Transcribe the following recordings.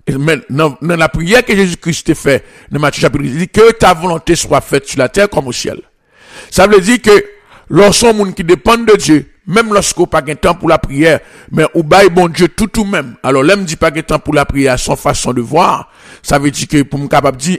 Mais dans la prière que Jésus-Christ fait, dans Matthieu chapitre 10, il dit que ta volonté soit faite sur la terre comme au ciel. Ça veut dire que lorsqu'on monde qui dépend de Dieu, même lorsqu'on pas de temps pour la prière, mais ou bail bon Dieu tout même. Alors l'aime dit pas de temps pour la prière, son façon de voir, ça veut dire que pour me capable dire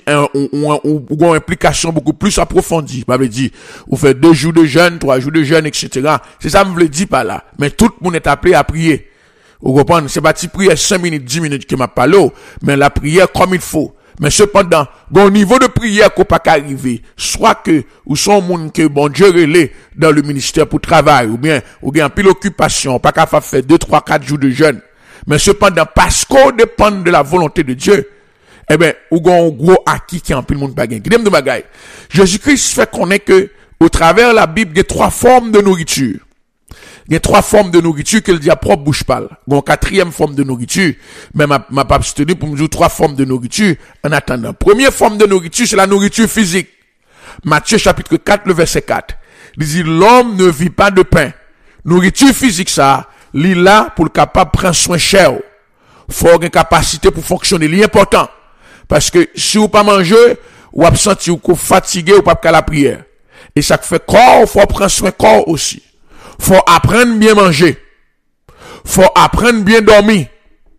ou une implication beaucoup plus approfondie. Ça veut dire ou fait 2 jours de jeûne, 3 jours de jeûne, etc. C'est ça me veut dire par là. Mais tout le monde est appelé à prier. Vous comprenez? C'est pas si prière 5 minutes, 10 minutes que m'a parlé, mais la prière comme il faut. Mais cependant, au niveau de prière qu'on pas arriver, soit que, ou son monde que bon Dieu relais dans le ministère pour travail, ou bien en pile occupation, pas qu'à faire 2, 3, 4 jours de jeûne. Mais cependant, parce qu'on dépend de la volonté de Dieu, eh ben, ou un gros acquis qui en pile monde pas gagner. Qui de bagaille. Jésus-Christ fait connaître que, au travers de la Bible, il y a 3 formes de nourriture. Il y a 3 formes de nourriture que le diable propre bouche parle. Il y a une 4e forme de nourriture. Mais ma pas abstenu pour me dire 3 formes de nourriture en attendant. Première forme de nourriture, c'est la nourriture physique. Matthieu chapitre 4, le verset 4. Il dit, l'homme ne vit pas de pain. Nourriture physique, ça, il est là pour le capable prendre soin cher. Faut avoir une capacité pour fonctionner. C'est important. Parce que si vous pas manger, ou absenti, ou fatigué, ou pas qu'à la prière. Et ça fait corps, faut prendre soin corps aussi. Faut apprendre bien manger. Faut apprendre bien dormir.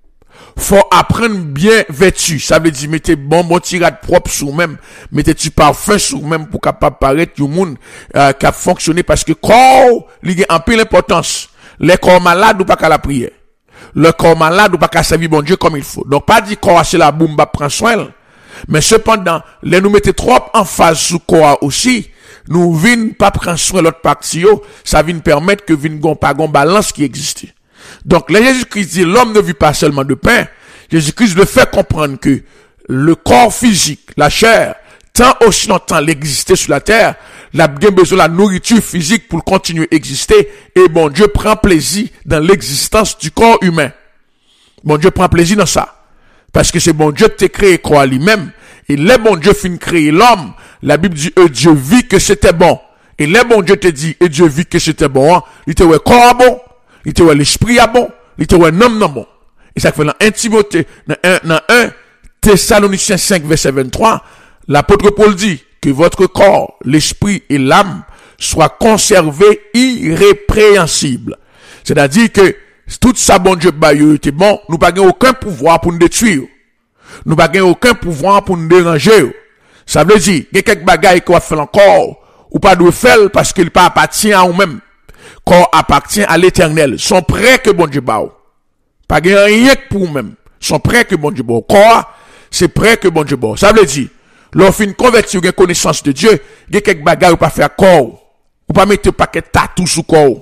Faut apprendre bien vêtu. Ça veut dire, mettez bon tirade propre sur même. Mettez du parfum sur même pour capable paraître du monde, qui a fonctionné parce que corps, il y a un peu l'importance. Les corps malades ou pas qu'à la prière. Le corps malade ou pas qu'à servir bon Dieu comme il faut. Donc, pas dire corps c'est la boum, bah, prend soin. Mais cependant, les nous mettez trop en phase sous corps aussi. Nous vînes pas prendre soin l'autre partie, ça vient permettre que vîne gon pas gon balance qui existe. Donc, là, Jésus-Christ dit, l'homme ne vit pas seulement de pain. Jésus-Christ le fait comprendre que le corps physique, la chair, tant aussi longtemps l'exister sur la terre, la bien besoin de la nourriture physique pour continuer à exister, et bon Dieu prend plaisir dans l'existence du corps humain. Bon Dieu prend plaisir dans ça. Parce que c'est bon Dieu qui t'a créé quoi lui-même. Et les bon Dieu fin créer l'homme, la Bible dit, Dieu vit que c'était bon. Et les bon Dieu te dit, et Dieu vit que c'était bon, hein. Il te ouais corps bon, il te ouais l'esprit bon, il te ouais non bon. Et ça fait dans 1 Timothée, dans 1 Thessaloniciens 5, verset 23, l'apôtre Paul dit que votre corps, l'esprit et l'âme soient conservés irrépréhensibles. C'est-à-dire que tout ça, bon Dieu, était bon, nous n'avons aucun pouvoir pour nous détruire. Nous n'avons aucun pouvoir pour nous déranger. Ça veut dire, il y a quelques bagailles qu'on va faire encore, ou pas de faire parce qu'il pas appartient à nous-mêmes. Corps appartient à l'éternel. Sont prêts que bon Dieu bao. Pas rien que pour nous-mêmes. Sont prêts que bon Dieu bao. Corps, c'est prêt que bon Dieu bao. Ça veut dire, lorsqu'on fin convertir une connaissance de Dieu, il y a quelques bagailles ou pas faire corps. Ou pas mettre un paquet tatou sous corps.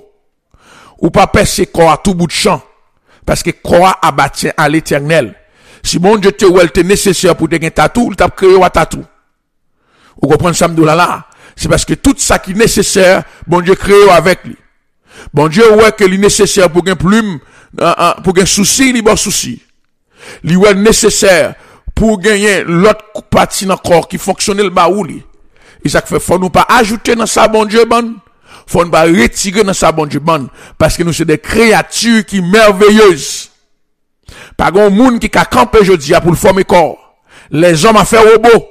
Ou pas percer corps à tout bout de champ. Parce que corps appartient à l'éternel. Si bon Dieu te ou elle te nécessaire pour te gagner tatou, il t'a créé un tatou. Vous comprenez ça, là? C'est parce que tout ça qui est nécessaire, bon Dieu crée avec lui. Bon Dieu, ouais, que est nécessaire pour gagner plume, pour gagner souci, il bon souci. Il est nécessaire pour gagner l'autre partie dans le corps qui fonctionne le baouli. Et ça fait, faut nous pas ajouter dans ça, bon Dieu, bon. Faut nous pas retirer dans ça, bon Dieu, bon. Parce que nous, c'est des créatures qui merveilleuses. Pas grand monde qui a campé aujourd'hui pour le former corps. Les hommes ont fait robots.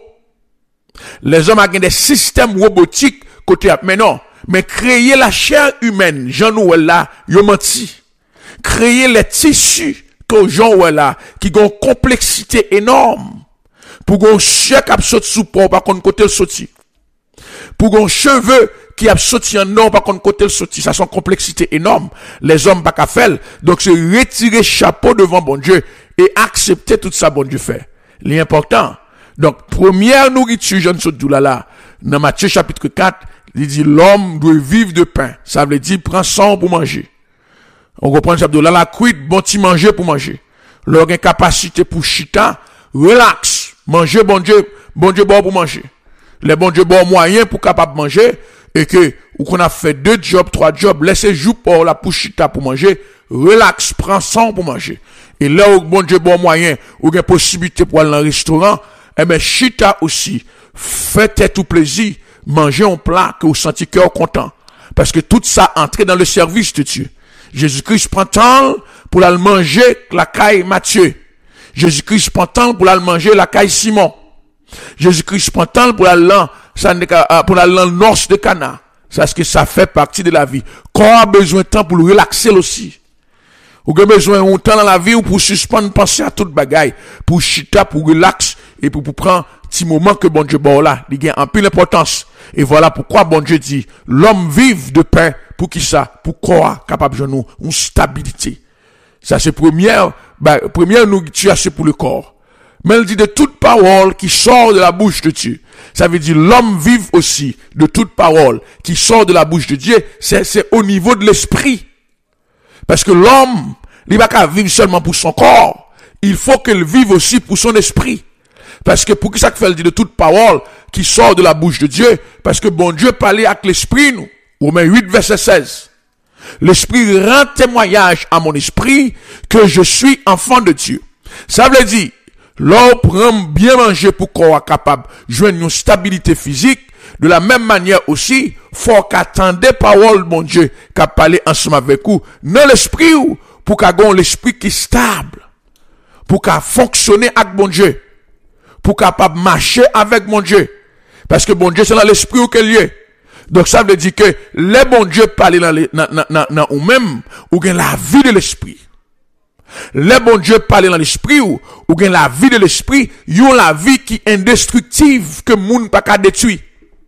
Les hommes ont des systèmes robotiques côté mais non, mais créer la chair humaine, Jean-Noël là, yo menti. Créer les tissus que Jean-Noël là qui ont une complexité énorme. Pour qu'on chèque a sauté sous pont par contre côté le sorti. Pour qu'on cheveux qui a sauté en non par contre côté le sorti, ça sont complexité énorme. Les hommes pas qu'à faire. Donc c'est retirer chapeau devant bon Dieu et accepter tout ça bon Dieu fait. L'important. Donc première nourriture Jean Soudou là dans Matthieu chapitre 4, il dit l'homme doit vivre de pain. Ça veut dire prend sang pour manger. On comprend ça là la cuite bon petit manger pour manger. Leur capacité pour chita, relax, manger bon Dieu bon pour manger. Les bon Dieu bon moyen pour capable manger et que ou qu'on a fait 2 jobs, 3 jobs, laissez jouer pour la pouchita pour manger, relax, prends sang pour manger. Et là où bon Dieu bon moyen, ou une possibilité pour aller dans un restaurant, eh ben chita aussi, faites tout plaisir, mangez un plat que vous sentez cœur content. Parce que tout ça entre dans le service de Dieu. Jésus-Christ prend temps pour aller manger la caille Matthieu. Jésus-Christ prend temps pour aller manger la caille Simon. Jésus-Christ prend temps pour aller dans noce de Cana. Parce que ça fait partie de la vie. Corps a besoin de temps pour le relaxer aussi. Ou avez besoin de temps dans la vie ou pour suspendre penser à toute bagaille, pour chita, pour relax et pour prendre petit moment que bon Dieu bon là, il a en pile importance. Et voilà pourquoi bon Dieu dit l'homme vive de pain pour qui ça, pour corps capable de nous une stabilité. Ça c'est première nourriture c'est pour le corps. Mais il dit de toute parole qui sort de la bouche de Dieu. Ça veut dire l'homme vive aussi de toute parole qui sort de la bouche de Dieu, c'est au niveau de l'esprit. Parce que l'homme, il va pas vivre seulement pour son corps. Il faut qu'il vive aussi pour son esprit. Parce que pour qui ça fait le dit de toute parole qui sort de la bouche de Dieu? Parce que bon Dieu parlait avec l'esprit, nous. Romains 8, verset 16. L'esprit rend témoignage à mon esprit que je suis enfant de Dieu. Ça veut dire, l'homme prend bien manger pour qu'on soit capable de joindre une stabilité physique. De la même manière aussi, faut qu'attendez parole, mon Dieu, qu'a parlé ensemble avec vous, dans l'esprit ou, pour qu'a gon l'esprit qui est stable, pour qu'a fonctionner avec mon Dieu, pour capable marcher avec mon Dieu. Parce que bon Dieu, c'est dans l'esprit ou quel lieu. Donc ça veut dire que les bon Dieu parlent dans ou même, ou gain la vie de l'esprit. Les bon Dieu parlent dans l'esprit ou gain la vie de l'esprit, yon la vie qui est indestructible, que moun pas qu'à détruire.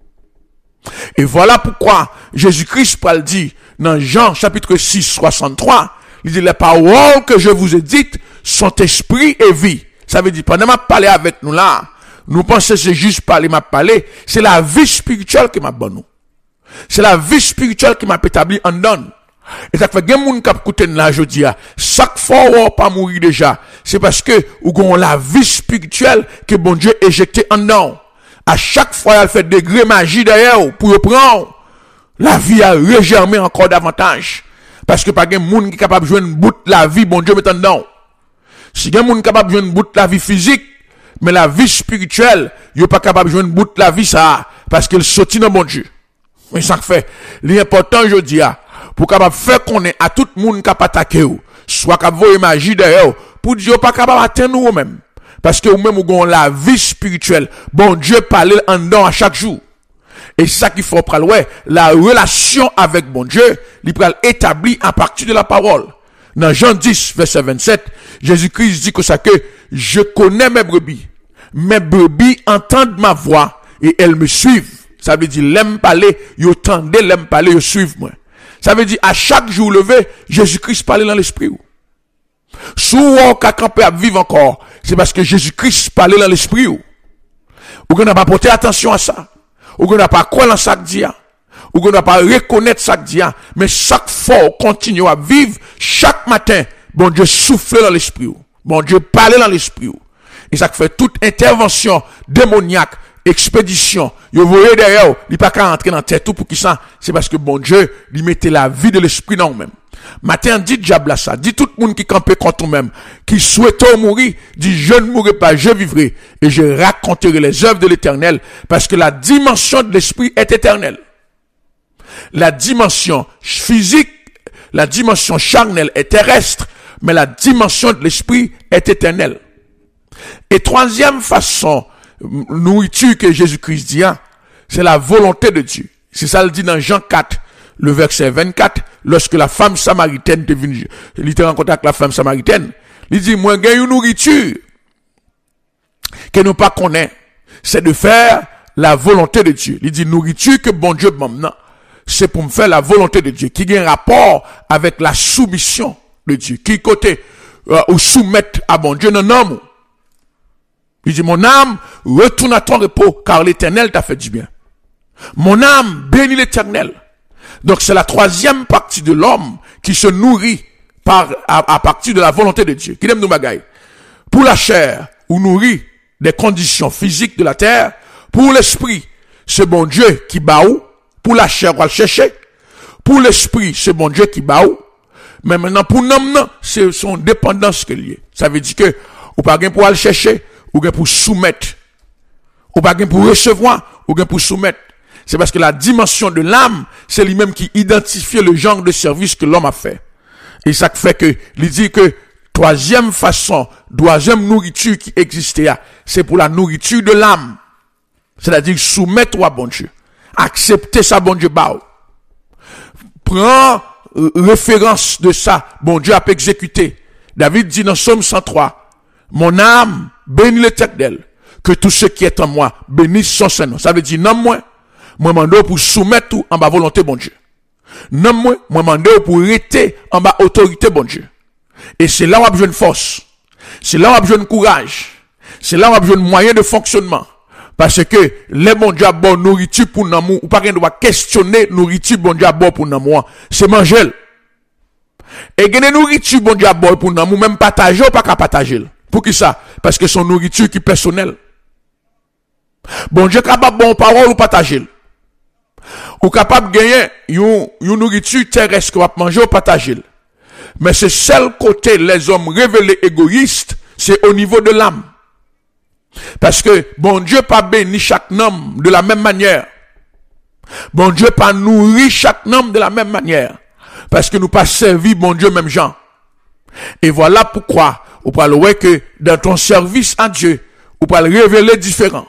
Et voilà pourquoi Jésus-Christ parle dit dans Jean chapitre 6, 63, il dit les paroles que je vous ai dites sont esprit et vie. Ça veut dire pendant m'a parlé avec nous là, nous pensons que c'est juste parler m'a parlé, c'est la vie spirituelle qui m'a donné nous. C'est la vie spirituelle qui m'a établi en donne. Et ça fait gen moun k'ap koute là jodi a, chaque fois ou pas mourir déjà, c'est parce que ou gon la vie spirituelle que bon Dieu éjecté en dedans. À chaque fois, elle fait degré magie derrière pour reprendre. La vie a regermé encore davantage. Parce que pas de monde qui est capable de jouer une bout de la vie, bon Dieu met en dedans. Si gen moun capable de jouer une bout de la vie physique, mais la vie spirituelle, il pas capable de jouer une bout de la vie ça, parce qu'il sortit dans bon Dieu. Mais ça fait, l'important je dis, pour capable faire qu'on est à tout le monde qui a attaqué ou, soit capable de voir magie derrière, pour dire pas capable atteindre nous même. Parce que vous-même, vous avez la vie spirituelle. Bon Dieu parle en dedans à chaque jour. Et c'est ça qu'il faut prendre. Ouais, la relation avec bon Dieu, il peut établir à partir de la parole. Dans Jean 10, verset 27, Jésus-Christ dit que ça que je connais mes brebis. Mes brebis entendent ma voix et elles me suivent. Ça veut dire, l'aime parler, yo tendez, l'aime parler, yo suivent moi. Ça veut dire, à chaque jour levé, Jésus-Christ parle dans l'esprit. Souvent, quand on vivre encore, c'est parce que Jésus-Christ parlait dans l'esprit. Ou qu'on n'a pas porté attention à ça. Ou qu'on n'a pas croire dans ça que dit. Ou qu'on n'a pas reconnaître ça que dit. Mais chaque fois, on continue à vivre, chaque matin, bon Dieu souffle dans l'esprit. Bon Dieu parle dans l'esprit. Et ça fait toute intervention démoniaque, expédition, vous voyez derrière, il pas qu'à entrer dans la tête tout pour qui ça, c'est parce que bon Dieu, lui mettait la vie de l'esprit dans nous-mêmes. Matin, dit diable ça, dit tout le monde qui campait contre nous-mêmes, qui souhaitait mourir, dit je ne mourrai pas, je vivrai, et je raconterai les œuvres de l'Éternel, parce que la dimension de l'esprit est éternelle. La dimension physique, la dimension charnelle est terrestre, mais la dimension de l'esprit est éternelle. Et troisième façon, nourriture que Jésus-Christ dit, c'est la volonté de Dieu. C'est ça le dit dans Jean 4, le verset 24, lorsque la femme samaritaine est venue, il était en contact avec la femme samaritaine, il dit, moi, j'ai une nourriture que nous pas connaît, c'est de faire la volonté de Dieu. Il dit, nourriture que bon Dieu m'emmène, c'est pour me faire la volonté de Dieu, qui a un rapport avec la soumission de Dieu, qui côté, ou soumettre à bon Dieu, non, non. Il dit, mon âme, retourne à ton repos, car l'Éternel t'a fait du bien. Mon âme, bénis l'Éternel. Donc, c'est la troisième partie de l'homme qui se nourrit à partir de la volonté de Dieu. Qui aime nous bagaille. Pour la chair, ou nourrit des conditions physiques de la terre. Pour l'esprit, c'est bon Dieu qui baou. Pour la chair, on va le chercher. Pour l'esprit, c'est bon Dieu qui baou. Mais maintenant, pour l'homme, c'est son dépendance que lié. Ça veut dire que, ou pas gain pour aller chercher, ou bien pour soumettre. Ou pas pour recevoir, ou bien pour soumettre. C'est parce que la dimension de l'âme, c'est lui-même qui identifie le genre de service que l'homme a fait. Et ça fait que, il dit que Troisième façon, troisième nourriture qui existait, c'est pour la nourriture de l'âme. C'est-à-dire soumettre à bon Dieu. Accepter ça, bon Dieu, bah. Prends référence de ça, bon Dieu a exécuté. David dit dans Psaume 103, mon âme bénit l'Éternel, que tout ce qui est en moi bénisse son Saint-Nom. Ça veut dire, non, moi mando pour soumettre tout en bas volonté, bon Dieu. Non, moi mando pour rester en bas autorité, bon Dieu. Et c'est là où on a besoin de force. C'est là où on a besoin de courage. C'est là où on a besoin de moyens de fonctionnement. Parce que les bon Dieu a bon nourriture pour nous, ou pas qu'on doit questionner nourriture bon Dieu a bon pour nous, c'est manger. Et que nourriture bon Dieu a bon pour nous, même partager ou pas qu'à partager. Pour qui ça? Parce que son nourriture qui est personnelle. Bon Dieu capable bon parole ou partager. Ou capable de gagner une nourriture terrestre qu'on va manger ou partager. Mais c'est seul côté les hommes révélés égoïstes, c'est au niveau de l'âme. Parce que bon Dieu pas béni chaque homme de la même manière. Bon Dieu pas nourri chaque homme de la même manière. Parce que nous pas servi bon Dieu même gens. Et voilà pourquoi on parle que dans ton service à Dieu, on peut révéler différent.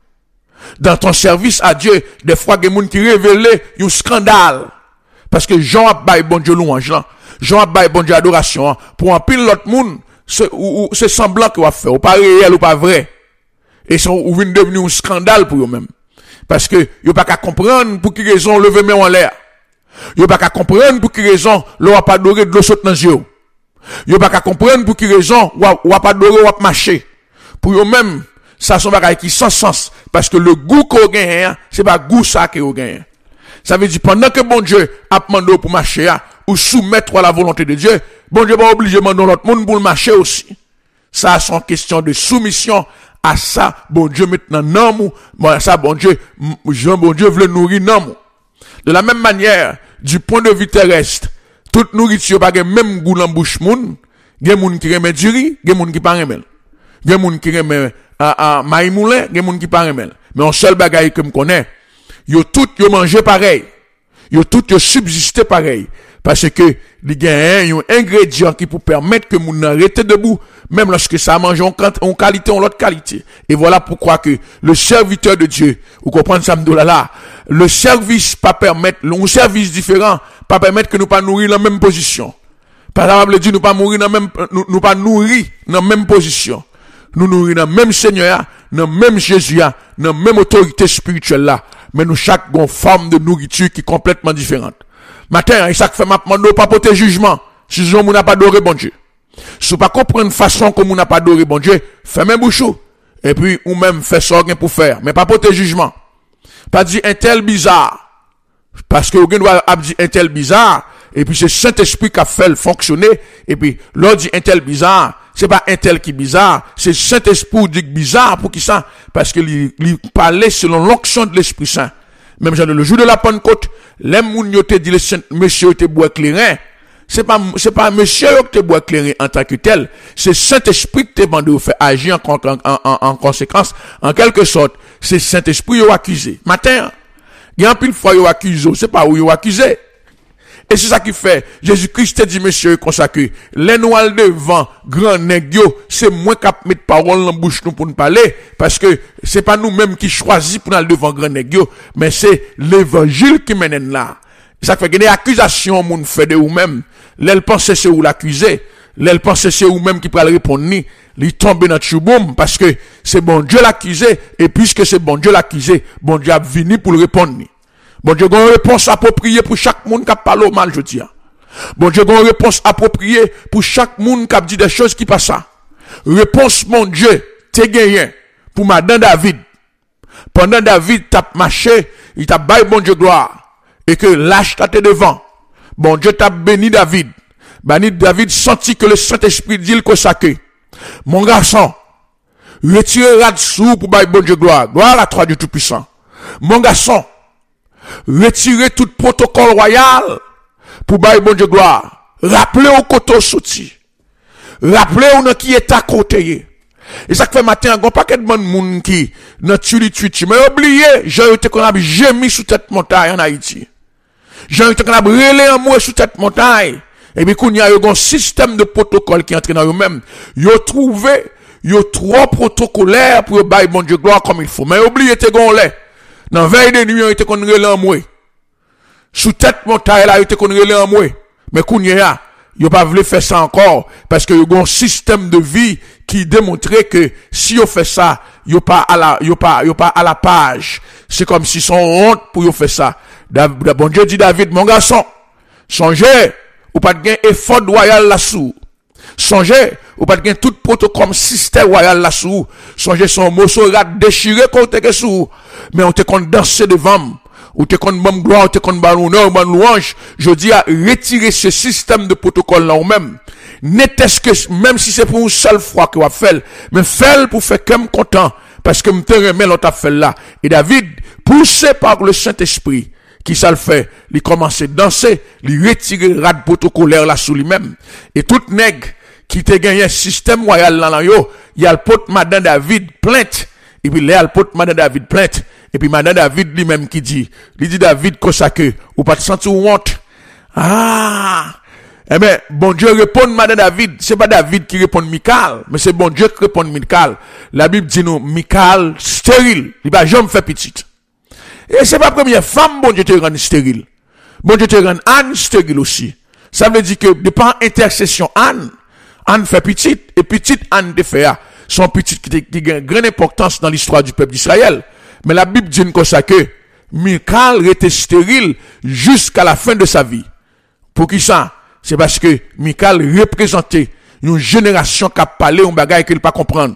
Dans ton service à Dieu, des fois il y a des gens qui révèlent un scandale. Parce que Jean a baillé bon Dieu louange, Jean a baillé bon Dieu adoration, pour un pile l'autre monde, c'est semblant qu'il va faire, ou pas réel ou pas vrai. Et ça ou vient devenir un scandale pour eux-mêmes. Parce que yo pas qu'à comprendre pour quelle raison lever main en l'air. Yo pas qu'à comprendre pour quelle raison l'on va pas adorer de l'eau saute dans yeux. Yo pas qu'à comprendre pour quelle raison ou pas adorer ou marcher. Pour eux-mêmes, ça sont bagaille qui sans sens parce que le goût qu'on gagne, c'est pas goût ça qu'on gagne. Ça veut dire pendant que bon Dieu a demandé pour marcher ou soumettre à la volonté de Dieu, bon Dieu va obliger demander l'autre monde pour le marcher aussi. Ça sont question de soumission à ça, bon Dieu maintenant non moi ça bon Dieu veut nourrir non. De la même manière, du point de vue terrestre, toute nourriture pas le même goût dans bouche moun, gen moun qui remet du riz, gen moun qui pas remet. Gen moun qui remet maï moulin, gen moun qui pas remet. Mais un seul bagaille que me connais, yo tout yo manger pareil. Yo tout yo subsister pareil. Parce que il y a un ingrédient qui peut permettre que moun arrête debout même lorsque ça mange en qualité ou l'autre qualité. Et voilà pourquoi que le serviteur de Dieu, vous comprenez ça là, le service pas permettre un service différent pas permettre que nous pas nourrir dans la même position. Par exemple, dit nous pas mourir dans même nous pas nourrir dans la même position. Nous nourrir dans le même Seigneur, dans le même Jésus, dans la même autorité spirituelle là, mais nous chaque gon forme de nourriture qui est complètement différente. Matin, et ça fait maintenant pas porter jugement. Si on n'a pas adoré bon Dieu. Si on pas comprendre façon comme on n'a pas adoré bon Dieu, fais même bouchou. Et puis, ou même fait ça pour faire. Mais pas porter jugement. Pas dire un tel bizarre. Parce que vous doit dire un tel bizarre. Et puis c'est Saint-Esprit qui a fait le fonctionner. Et puis, l'on dit un tel bizarre. C'est pas un tel qui bizarre. C'est Saint-Esprit qui dit bizarre pour qui ça? Parce que il parlait selon l'onction de l'Esprit Saint. Même genre le jour de la Pentecôte, les moun yo te dit monsieur te bois clairin. C'est pas monsieur qui te bois clairin en tant que tel. C'est Saint-Esprit qui te demande de faire agir en conséquence. En quelque sorte, c'est Saint-Esprit qui a accusé. Matin, il y a un pile fois qui a accusé. C'est pas où il a accusé. Et c'est ça qui fait, Jésus-Christ te dit, monsieur, consacré, les noirs devant, grand nègre, c'est moi qui mettre parole dans bouche nous pour nous parler, parce que c'est pas nous-mêmes qui choisissons pour aller devant grand nègre, mais c'est l'évangile qui mène là. Ça fait que des accusations, moun fait de vous-même, l'elle pense c'est où l'accuser, l'elle pense c'est vous-même qui peut répondre ni, il tombe dans chouboum, parce que c'est bon Dieu l'accusé, et puisque c'est bon Dieu l'accusé, bon Dieu a venu pour le répondre ni. Bon Dieu a une réponse appropriée pour chaque monde qui parle au mal, je dis. Bon Dieu a une réponse appropriée pour chaque monde qui dit des choses qui passent. Réponse, mon Dieu, t'es gagné pour madame David. Pendant David t'a marché, il t'a baillé bon Dieu gloire. Et que l'âge t'a devant. Bon Dieu t'a béni David. David sentit que le Saint-Esprit dit le consacré. Mon garçon, retirez là-dessous pour bailler bon Dieu gloire. Gloire à toi du Tout-Puissant. Mon garçon, retirez tout protocole royal pour bailler bon Dieu gloire. Rappelez au côté souti. Rappelez au qui est à côté. Et ça fait matin, un paquet de monde qui, n'a tué, mais oubliez, j'ai été qu'on a gémi sous cette montagne en Haïti. J'ai été qu'on a brûlé en moi sous cette montagne. Et puis, il y a un système de protocole qui entre dans eux-mêmes. Ils ont trouvé, ils ont trop protocolaire pour bailler bon Dieu gloire comme il faut. Mais oubliez, te gon lait. Dans veille de nuit, ils étaient qu'on relè en moué. Sous tête montagne là, ils étaient qu'on relè en moué. Mais kounya, ils pas voulu faire ça encore. Parce que ils ont un système de vie qui démontrait que si ils fait ça, ils pas à la page. C'est comme si son honte pour ils faire ça. Bon Dieu dit David, mon garçon, songez, ou pas de gain effort royal là-sous. Songez, ou pas de gain tout protocole système royal là-sous. Songez son morceau rat déchiré côté que sous. Mais on te compte danser devant. Ou te compte bon gloire, ou te compte bon honneur, bon louange. Je dis à retirer ce système de protocole là ou même. N'était-ce que, même si c'est pour une seule fois que vous faites, mais faites pour faire comme content. Parce que me te remet l'autre affaire là. Et David, poussé par le Saint-Esprit, qui ça le fait, il commence à danser, il retire le rat protocolaire là sous lui-même. Et tout nègre qui te gagné un système royal là, il y a le pote Madame David plainte. Et puis, il y a le pote Madame David plainte. Et puis, Madame David lui-même qui dit, il dit David comme ça que, ou pas te sentir honte. Ah! Eh ben, bon Dieu répond Madame David. C'est pas David qui répond Michal, mais c'est bon Dieu qui répond Michal. La Bible dit nous, Michal stérile. Il va jamais faire petite. Et c'est pas la première femme, bon Dieu te rend stérile. Bon Dieu te rend Anne stérile aussi. Ça veut dire que, de par intercession Anne fait petite, et petite Anne de fait, son petite qui a une grande importance dans l'histoire du peuple d'Israël. Mais la Bible dit comme ça que, Michal était stérile jusqu'à la fin de sa vie. Pour qui ça? C'est parce que Michal représentait une génération qui a parlé un bagage qu'il ne pas comprendre.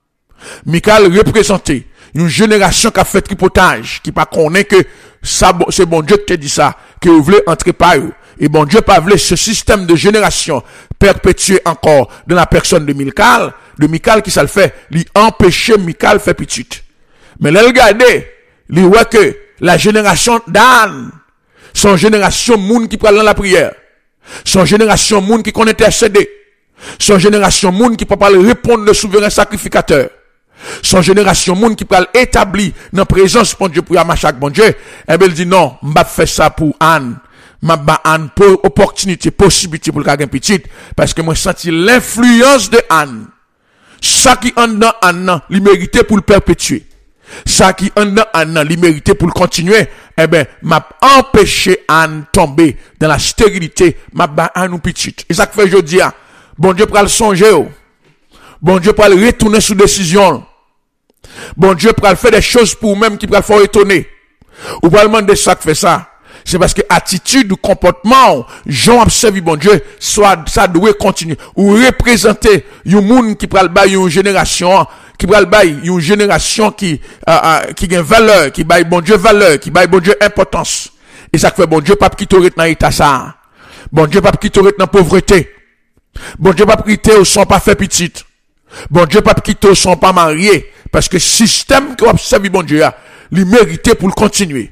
Michal représentait une génération qui a fait tripotage, qui pas connaît que ça, c'est bon Dieu qui te dit ça, que vous voulez entrer par eux. Et bon Dieu pas voulu ce système de génération perpétuer encore dans la personne de Michal qui ça le fait, lui empêcher Michal faire petite. Mais là, regardez, lui voit que la génération d'Anne, son génération moun qui parle dans la prière, son génération moun qui connaît intercéder, son génération moun qui peut pas répondre le souverain sacrificateur, son génération moun qui peut établir dans la présence de Dieu pour y chaque bon Dieu, et bien il dit non, m'ba faire ça pour Anne. M'a Anne pour opportunité, possibilité pour le gagner petite, parce que moi senti l'influence de Anne. Ça qui en dans Anne, il méritait pour le perpétuer. Ça qui en dans Anne, il méritait pour le continuer. Eh ben, m'a empêché Anne tomber dans la stérilité, m'a Anne ou petite. Et ça que fait je dis, bon Dieu pour le songer, bon Dieu pour le retourner sous décision. Bon Dieu pour le faire des choses pour même qui pour le faire étonner. Ou pas le demander ça que fait ça. C'est parce que attitude ou comportement, j'en observe bon Dieu, soit ça doit continuer. Ou représenter une monde qui pral bailler une génération, qui pral bailler une génération qui gagne valeur, qui baille bon Dieu valeur, qui baille bon Dieu importance. Et ça fait bon Dieu pas qui t'aurait dans état ça. Bon Dieu pas qui t'aurait dans pauvreté. Bon Dieu pas qui t'aurait sont pas fait petite. Bon Dieu pas qui t'aurait sont pas mariés. Parce que système que observe bon Dieu, il méritait pour le continuer.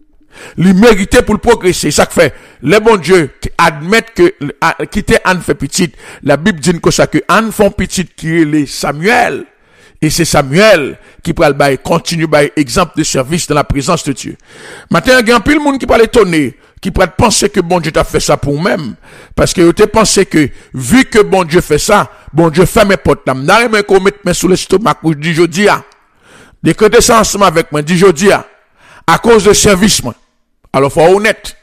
Il méritait pour le progresser. Ça fait, les bons dieux qui admettent que, quitter Anne fait petite, la Bible dit que ça que Anne font petite qui est les Samuel. Et c'est Samuel qui peut le continue par exemple de service dans la présence de Dieu. Maintenant, il y a un peu de monde qui peut l'étonner, qui peut penser que bon Dieu t'a fait ça pour même. Parce que vous te pensez que, vu que bon Dieu fait ça, bon Dieu fait mes potes là. N'a rien qu'on mette main sous l'estomac, ou dit je dis, décrétez ça ensemble avec moi, dit je dis, à cause de service, moi. Alors, faut honnête.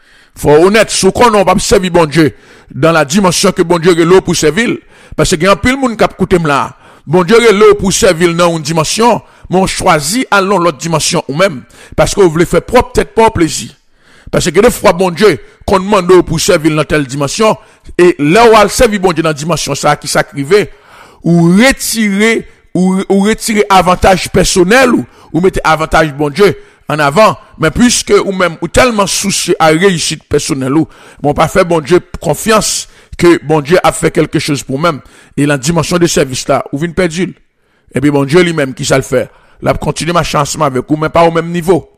Sous qu'on n'a pas servi bon Dieu, dans la dimension que bon Dieu est là pour servir. Parce que y a un peu de monde qui a écouté là. Bon Dieu est là pour servir dans une dimension, mais on choisit allons l'autre dimension ou même. Parce que vous voulez faire propre, peut-être pas plaisir. Parce que des fois, bon Dieu, qu'on demande pour servir dans telle dimension, et là où elle servir bon Dieu dans la dimension, ça, qui s'acrivait, ou retirer avantage personnel, ou mettez avantage bon Dieu, en avant, mais puisque ou même ou tellement soucieux à réussite personnelle ou bon pas fait bon Dieu confiance que bon Dieu a fait quelque chose pour même et la dimension de service là ou vient perdu et puis bon Dieu lui-même qui ça le fait là continuer ma chance avec ou mais pas au même niveau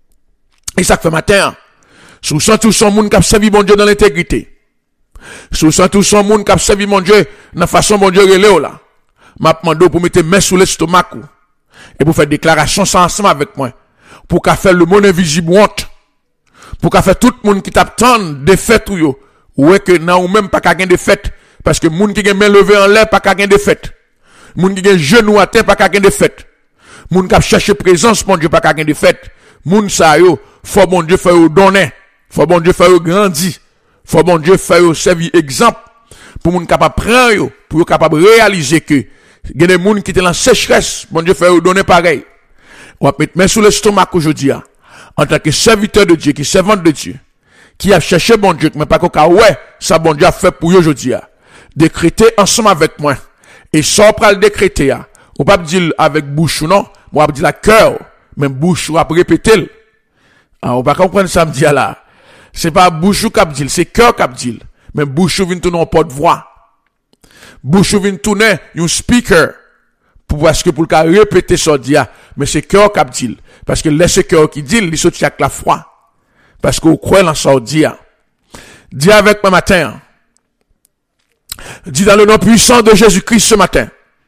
et ça fait matin sous sent tout son monde qui a servi bon Dieu dans l'intégrité sous sent tout son monde qui a servi bon Dieu dans façon bon Dieu relé là m'a demandé pour mettre main sous l'estomac et pour faire déclaration sans ensemble avec moi pour qu'à faire le monde invisible honte, pour qu'à faire tout le monde qui t'attend de fait ou ouais que nan ou même pas qu'à gain de fête parce que moun qui gen main levé en l'air pas qu'à gain de fête. Moun qui gen genou à terre pas qu'à gain de fête. Moun qui chercher présence mon Dieu pas qu'à gain de fête. Moun sa yo faut bon Dieu faire donner, faut bon Dieu faire grandir, faut bon Dieu faire servir exemple pour moun capable prendre yo, pour yo capable réaliser que gen des moun qui étaient en sécheresse, bon Dieu faire donner pareil. On va mettre main sur l'estomac aujourd'hui en tant que serviteur de Dieu, qui servante de Dieu, qui a cherché bon Dieu, mais pas qu'au ouais, ça bon Dieu a fait pour aujourd'hui. Décréter ensemble avec moi. Et ça, on peut le décréter. On va pas dire avec bouche ou non, on va dire la cœur, même bouche ou après répéter. On va comprendre ça me dit là. C'est pas bouche ou cap dit, c'est cœur cap dit. Mais bouche ou vient tourner en porte-voix. Bouche ou vient tourner un speaker. Parce que pour le répéter ça dit, mais c'est cœur cap dit. Parce que laisse cœur qui dit, il saute avec la foi. Parce que vous croyez dans ça dit. Dis avec moi matin. Dis dans le nom puissant de Jésus-Christ ce matin.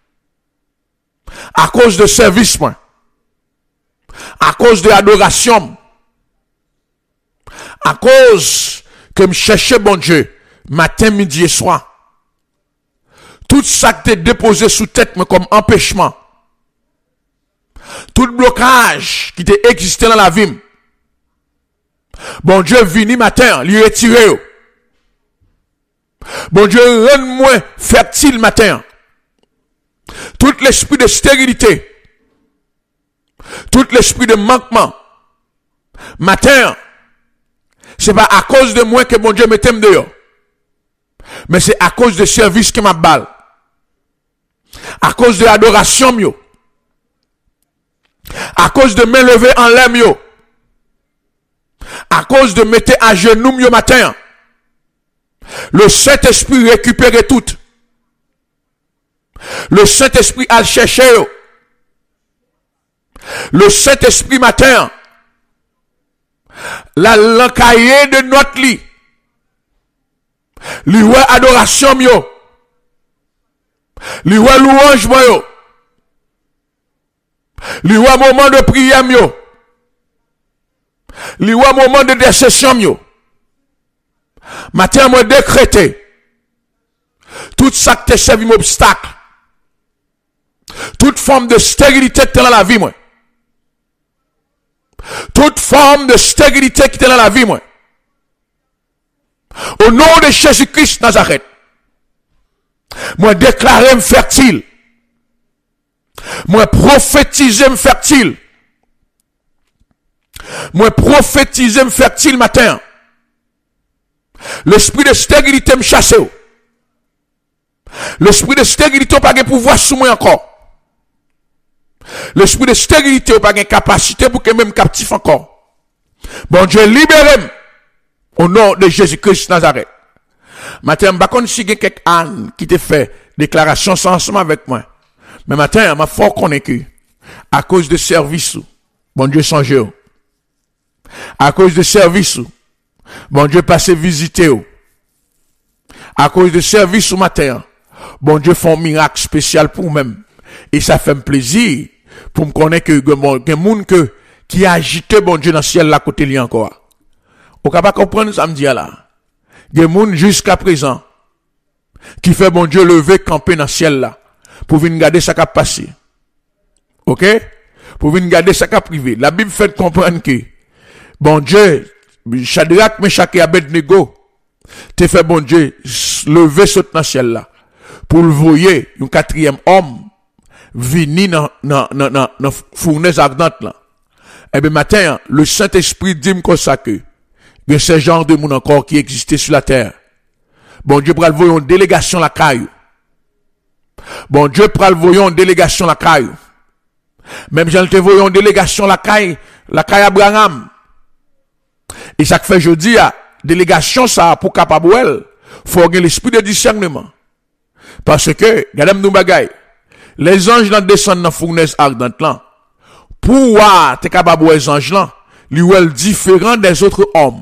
À cause de service, moi. À cause de adoration. À cause que me cherchais bon Dieu. Matin, midi et soir. Tout ça qui t'est déposé sous tête, mais comme empêchement. Tout blocage qui t'est existé dans la vie. Bon Dieu, vini matin, lui retirer. Bon Dieu, rends-moi fertile matin. Tout l'esprit de stérilité. Tout l'esprit de manquement. Matin, c'est pas à cause de moi que bon Dieu me t'aime dehors. Mais c'est à cause de service que m'a balle. À cause de l'adoration mio. À cause de me lever en l'air mio. À cause de mettre à genoux mio matin. Le Saint-Esprit récupère tout. Le Saint-Esprit a cherché. Le Saint-Esprit matin. L'encaillé de notre lit. Lui ouais adoration mio. Lui ouais louange mio. Lui ouais moment de prière mio. Lui ouais moment de décession mio. Matin moi décrété. Tout ça qui te servi m'obstacle. Toute forme de stérilité qui est dans la vie moi. Toute forme de stérilité qui est dans la vie moi. Au nom de Jésus-Christ Nazareth. Moi déclarer fertile. Moi prophétiser fertile. Moi prophétiser fertile matin. L'esprit de stérilité me chasse. L'esprit de stérilité n'a pas de pouvoir sur moi encore. L'esprit de stérilité n'a pas de capacité pour que même captif encore. Bon Dieu, libérez-moi. Au nom de Jésus-Christ Nazareth. Matin, je ne sais pas si quelqu'un âne qui te fait déclaration sans ensemble avec moi. Mais matin, je suis fort convaincu. À cause de service, bon Dieu songe. À cause de service, bon Dieu passe visiter. À cause de service au matin, bon Dieu fait un miracle spécial pour moi-même. Et ça fait un plaisir pour me connaître que il y a monde qui a agité bon Dieu dans le ciel là côté lui encore. Vous ne pouvez pas comprendre ça me dit là. Il y a des gens jusqu'à présent qui fait bon Dieu lever camper dans le ciel là pour venir garder ça qui a passé. OK? Pour venir garder ça qui a privé. La Bible fait comprendre que bon Dieu, Shadrach, Meshach et Abednego, te fait bon Dieu lever ce dans le ciel là pour le voyer un quatrième homme venir dans fournaise ardente là. Et bien matin, le Saint-Esprit dit comme ça que il y a ce genre de monde encore qui existait sur la terre. Bon Dieu pral voyon délégation la caille. Bon Dieu pral voyon délégation la caille. Même j'en te voyon délégation la caille Abraham. Et ça que fait jeudi à délégation ça pour capable faut avoir l'esprit de discernement. Parce que regardez nous bagay. Les anges là descendent dans fournaise ardente là. Pour voir t'es capable les anges là, lui wel différent des autres hommes.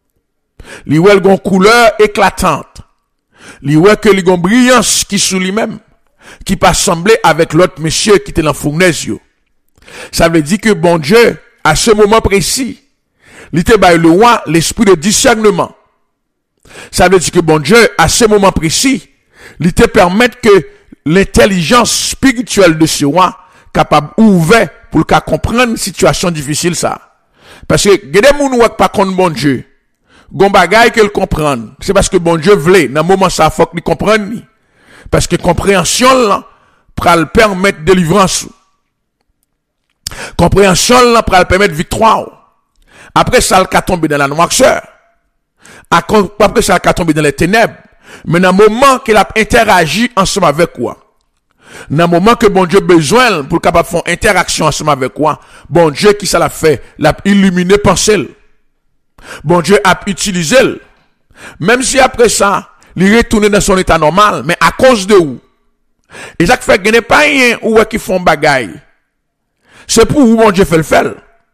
Li wè gon couleur éclatante. Li wè que li gon brillance qui sous lui-même, qui pas semblé avec l'autre monsieur qui était dans fournaise yo. Ça veut dire que bon Dieu, à ce moment précis, li te bail le roi l'esprit de discernement. Ça veut dire que bon Dieu, à ce moment précis, il te permet que l'intelligence spirituelle de ce roi capable ouvert pour le comprendre une situation difficile ça. Parce que des gens qui pas contre bon Dieu, gon bagay qu'elle comprenne, c'est parce que bon Dieu voulait dans moment ça faut qu'il comprenne. Parce que compréhension là pral permettre délivrance. Compréhension là pral permettre victoire. Après ça le tomber dans la noirceur. Après ça le tomber dans les ténèbres. Mais dans le moment qu'il a interagi ensemble avec quoi? Dans le moment que bon Dieu besoin pour capable faire interaction ensemble avec quoi? Bon Dieu qui ça l'a fait, l'a illuminé pensée. Bon Dieu a utilisé. Même si après ça, il retourne dans son état normal, mais à cause de où? Et ça fait qu'il n'y a pas rien où qui font bagaille. C'est pour où bon Dieu fait le faire.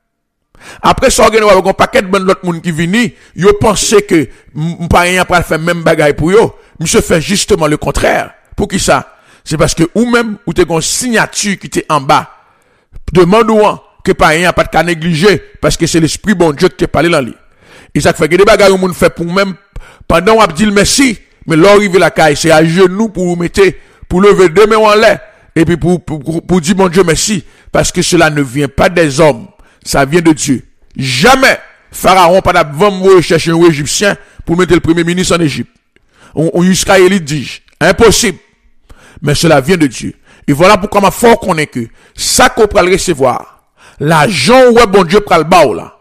Après ça, il y a un paquet de bon l'autre monde qui vient, yo pense que pas rien pour faire même bagaille pour yo. Monsieur fait justement le contraire. Pour qui ça? C'est parce que ou même ou t'es une signature qui t'est en bas. Demande-ou que pas rien pas de cas négliger parce que c'est l'esprit bon Dieu qui te parle dans lui. Et ça fait que des bagailles où monde fait pour même pendant on dit le merci, mais l'arriver la caille c'est à genoux pour vous mettre pour lever deux mains en l'air et puis pour dire mon Dieu merci parce que cela ne vient pas des hommes, ça vient de Dieu. Jamais Pharaon pas d'avant chercher un Égyptien pour mettre le premier ministre en Égypte. On Israélite dit impossible. Mais cela vient de Dieu. Et voilà pourquoi ma fort connaît que ça qu'on peut le recevoir, l'argent où est bon Dieu pral bao là,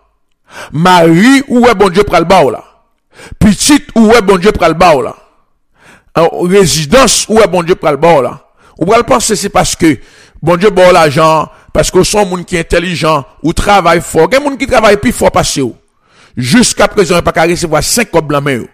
Marie où est bon Dieu pral bao là, petite où est bon Dieu pral bao là, résidence où est bon Dieu pral bao là. On va le penser c'est parce que bon Dieu bao l'argent, parce que son monde qui est intelligent ou travaille fort, il y a monde qui travaille plus fort passer ou. Jusqu'à présent il pas qu'à recevoir 5 cobs blancs mais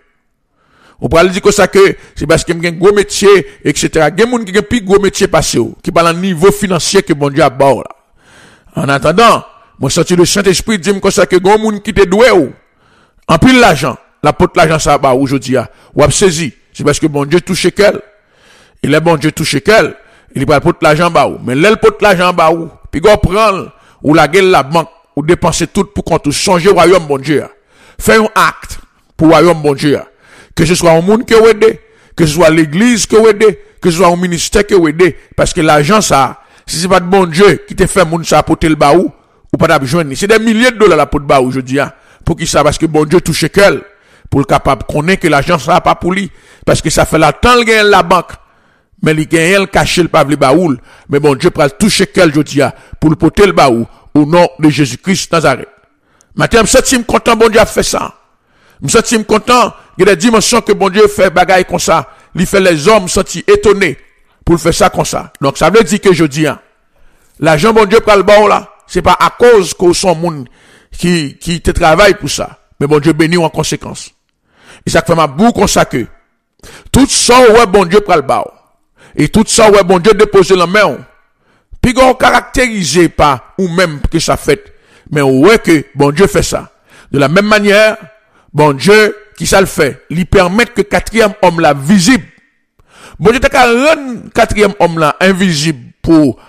on peut dire que ça que c'est parce qu'il y a un gros métier, etc. Il y a des gens qui ont un plus gros métier passé, qui parlent un niveau financier que bon Dieu a bas là. En attendant, moi senti le Saint-Esprit dit que ça que gros monde qui te doué ou en pile l'argent, la porte l'argent ça bas aujourd'hui ou a saisi, c'est parce que bon Dieu touche qu'elle. Il est bon Dieu touche qu'elle, il va porte l'argent bas ou, mais l'elle porte l'argent bas ou, puis go prendre ou la gueule la banque ou dépenser tout pour qu'on changer royaume bon Dieu. Faire un acte pour royaume bon Dieu. Que ce soit un monde qui vous aide, que ce soit l'église qui vous aide, que ce soit un ministère qui vous aide, parce que l'argent ça, si c'est pas de bon Dieu qui te fait monde ça apporter le baou, ou pas d'argent, c'est des milliers de dollars la pour le baou aujourd'hui, pour qui ça, parce que bon Dieu touche qu'elle, pour le capable connaître que l'argent ça pas pour lui, parce que ça fait la temps le gagne la banque, mais il gagne le caché le pavle baoul, mais bon Dieu prend toucher qu'elle aujourd'hui, pour le porter le baou, au nom de Jésus-Christ Nazareth. Maintenant, je suis content, bon Dieu a fait ça. Je suis content, il y a des dimensions que bon Dieu fait bagaille comme ça. Il fait les hommes sentir étonnés pour faire ça comme ça. Donc ça veut dire que je dis, l'argent bon Dieu prend le bon là, c'est pas à cause que son monde qui te travaille pour ça. Mais bon Dieu bénit en conséquence. Et ça fait ma boue comme ça que, tout ça ouais bon Dieu prend le bon. Et tout ça ouais bon Dieu dépose la main. Puis on caractérisé pas ou même que ça fait. Mais ouais que bon Dieu fait ça. De la même manière, bon Dieu, qui ça le fait? Il permet que quatrième homme là visible. Bon Dieu, t'as qu'à rendre quatrième homme là invisible pour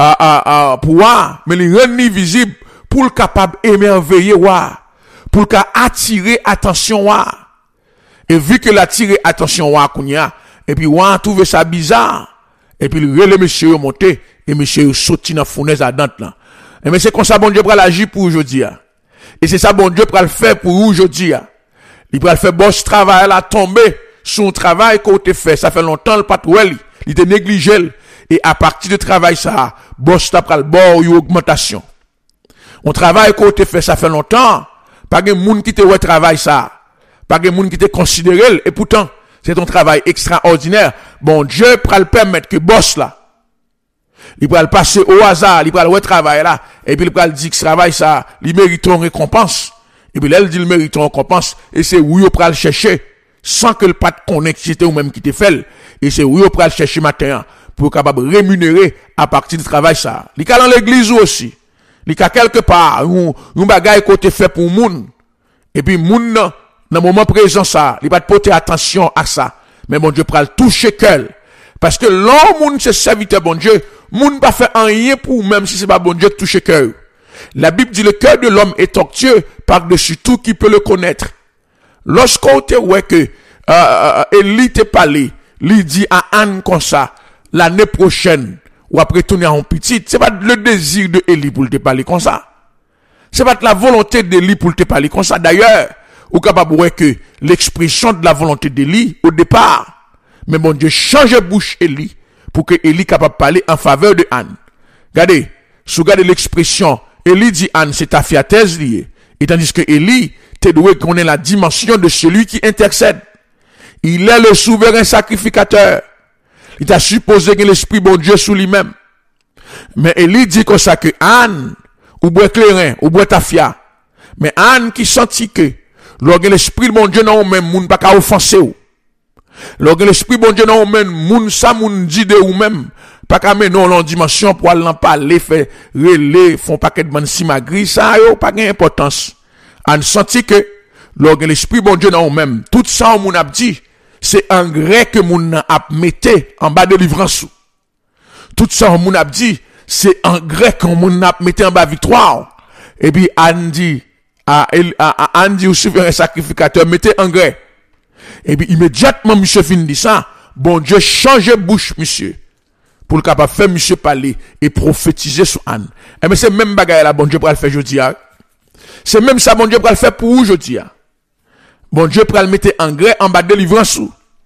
mais il rend visible pour le capable émerveiller, pour le capable attirer attention, Et vu que l'attirer attention, et puis, trouve ça bizarre. Et puis, le monsieur monté, et monsieur sauté dans la fournaise à dente là. Et mais c'est comme ça, bon Dieu, pour l'agir pour aujourd'hui, Et c'est ça, bon Dieu, pour le faire pour aujourd'hui, Il va faire boss travail là tomber son travail qu'on te fait ça fait longtemps le patrouille il était négligé et à partir de travail ça boss t'a pral bord une augmentation on travail qu'on te fait ça fait longtemps pas de monde qui te ouais travail ça pas de monde qui te considéré et pourtant c'est ton travail extraordinaire bon Dieu pral permettre que boss là il va le passer au hasard il va le travail là et puis il va dire que travail ça il mérite une récompense. Et puis là, elle dit le mérite en récompense. Et c'est où il peut le chercher. Sans que le pas de connecter ou même qui te fait. Et c'est où il peut le chercher matin. Pour capable rémunérer à partir du travail ça. Il y a dans l'église aussi. Il y a quelque part. Un bagage côté fait pour moun. Et puis moun dans le moment présent ça. Il va te porter attention à ça. Mais bon Dieu prend le toucher qu'elle. Parce que l'homme moun c'est serviteur bon Dieu. Moun pas fait rien pour même si c'est pas bon Dieu qui touche cœur. La Bible dit le cœur de l'homme est tortueux par-dessus tout qui peut le connaître. Lorsqu'on te voit que Élie te parlé, lui dit à Anne comme ça, l'année prochaine, ou après tourner en petit, c'est pas le désir de Élie pour te parler comme ça. C'est pas la volonté d'Élie pour te parler comme ça. D'ailleurs, ou capable de voir que l'expression de la volonté d'Élie au départ, mais bon Dieu change bouche Élie pour que Élie capable de parler en faveur de Anne. Regardez, si vous regardez l'expression, Élie dit Anne, c'est ta fiatesse liée. Et tandis que Élie, t'es doué qu'on ait la dimension de celui qui intercède. Il est le souverain sacrificateur. Il t'a supposé que l'esprit bon Dieu sous lui-même. Mais Élie dit comme ça que Anne, ou bois clairin, ou bois tafia. Mais Anne qui sentit que, lorsque l'esprit bon Dieu n'a même moun pas qu'à offenser ou. Lorsque l'esprit bon Dieu n'a même moun sa moun dit de ou même, pas qu'à mener non dimension pour aller en parler, faire relais, font paquet de man simagri, ça yo pas gain importance. Anne sentit que, lorsque l'esprit bon Dieu n'a même, tout ça moun a dit, c'est engrais que moun a mette en bas de livrance. Tout ça moun a dit, c'est engrais que moun a mette en bas victoire. Et puis Anne dit, Anne dit au souverain sacrificateur, mettez engrais. Et puis immédiatement monsieur fin dit ça, bon Dieu change bouche monsieur pour le capable faire monsieur parler et prophétiser sur Anne. Et mais c'est même bagaille là bon Dieu pour le faire aujourd'hui. C'est même ça bon Dieu pour le faire pour aujourd'hui. Bon Dieu pour le mettre engrais en bas de délivrance.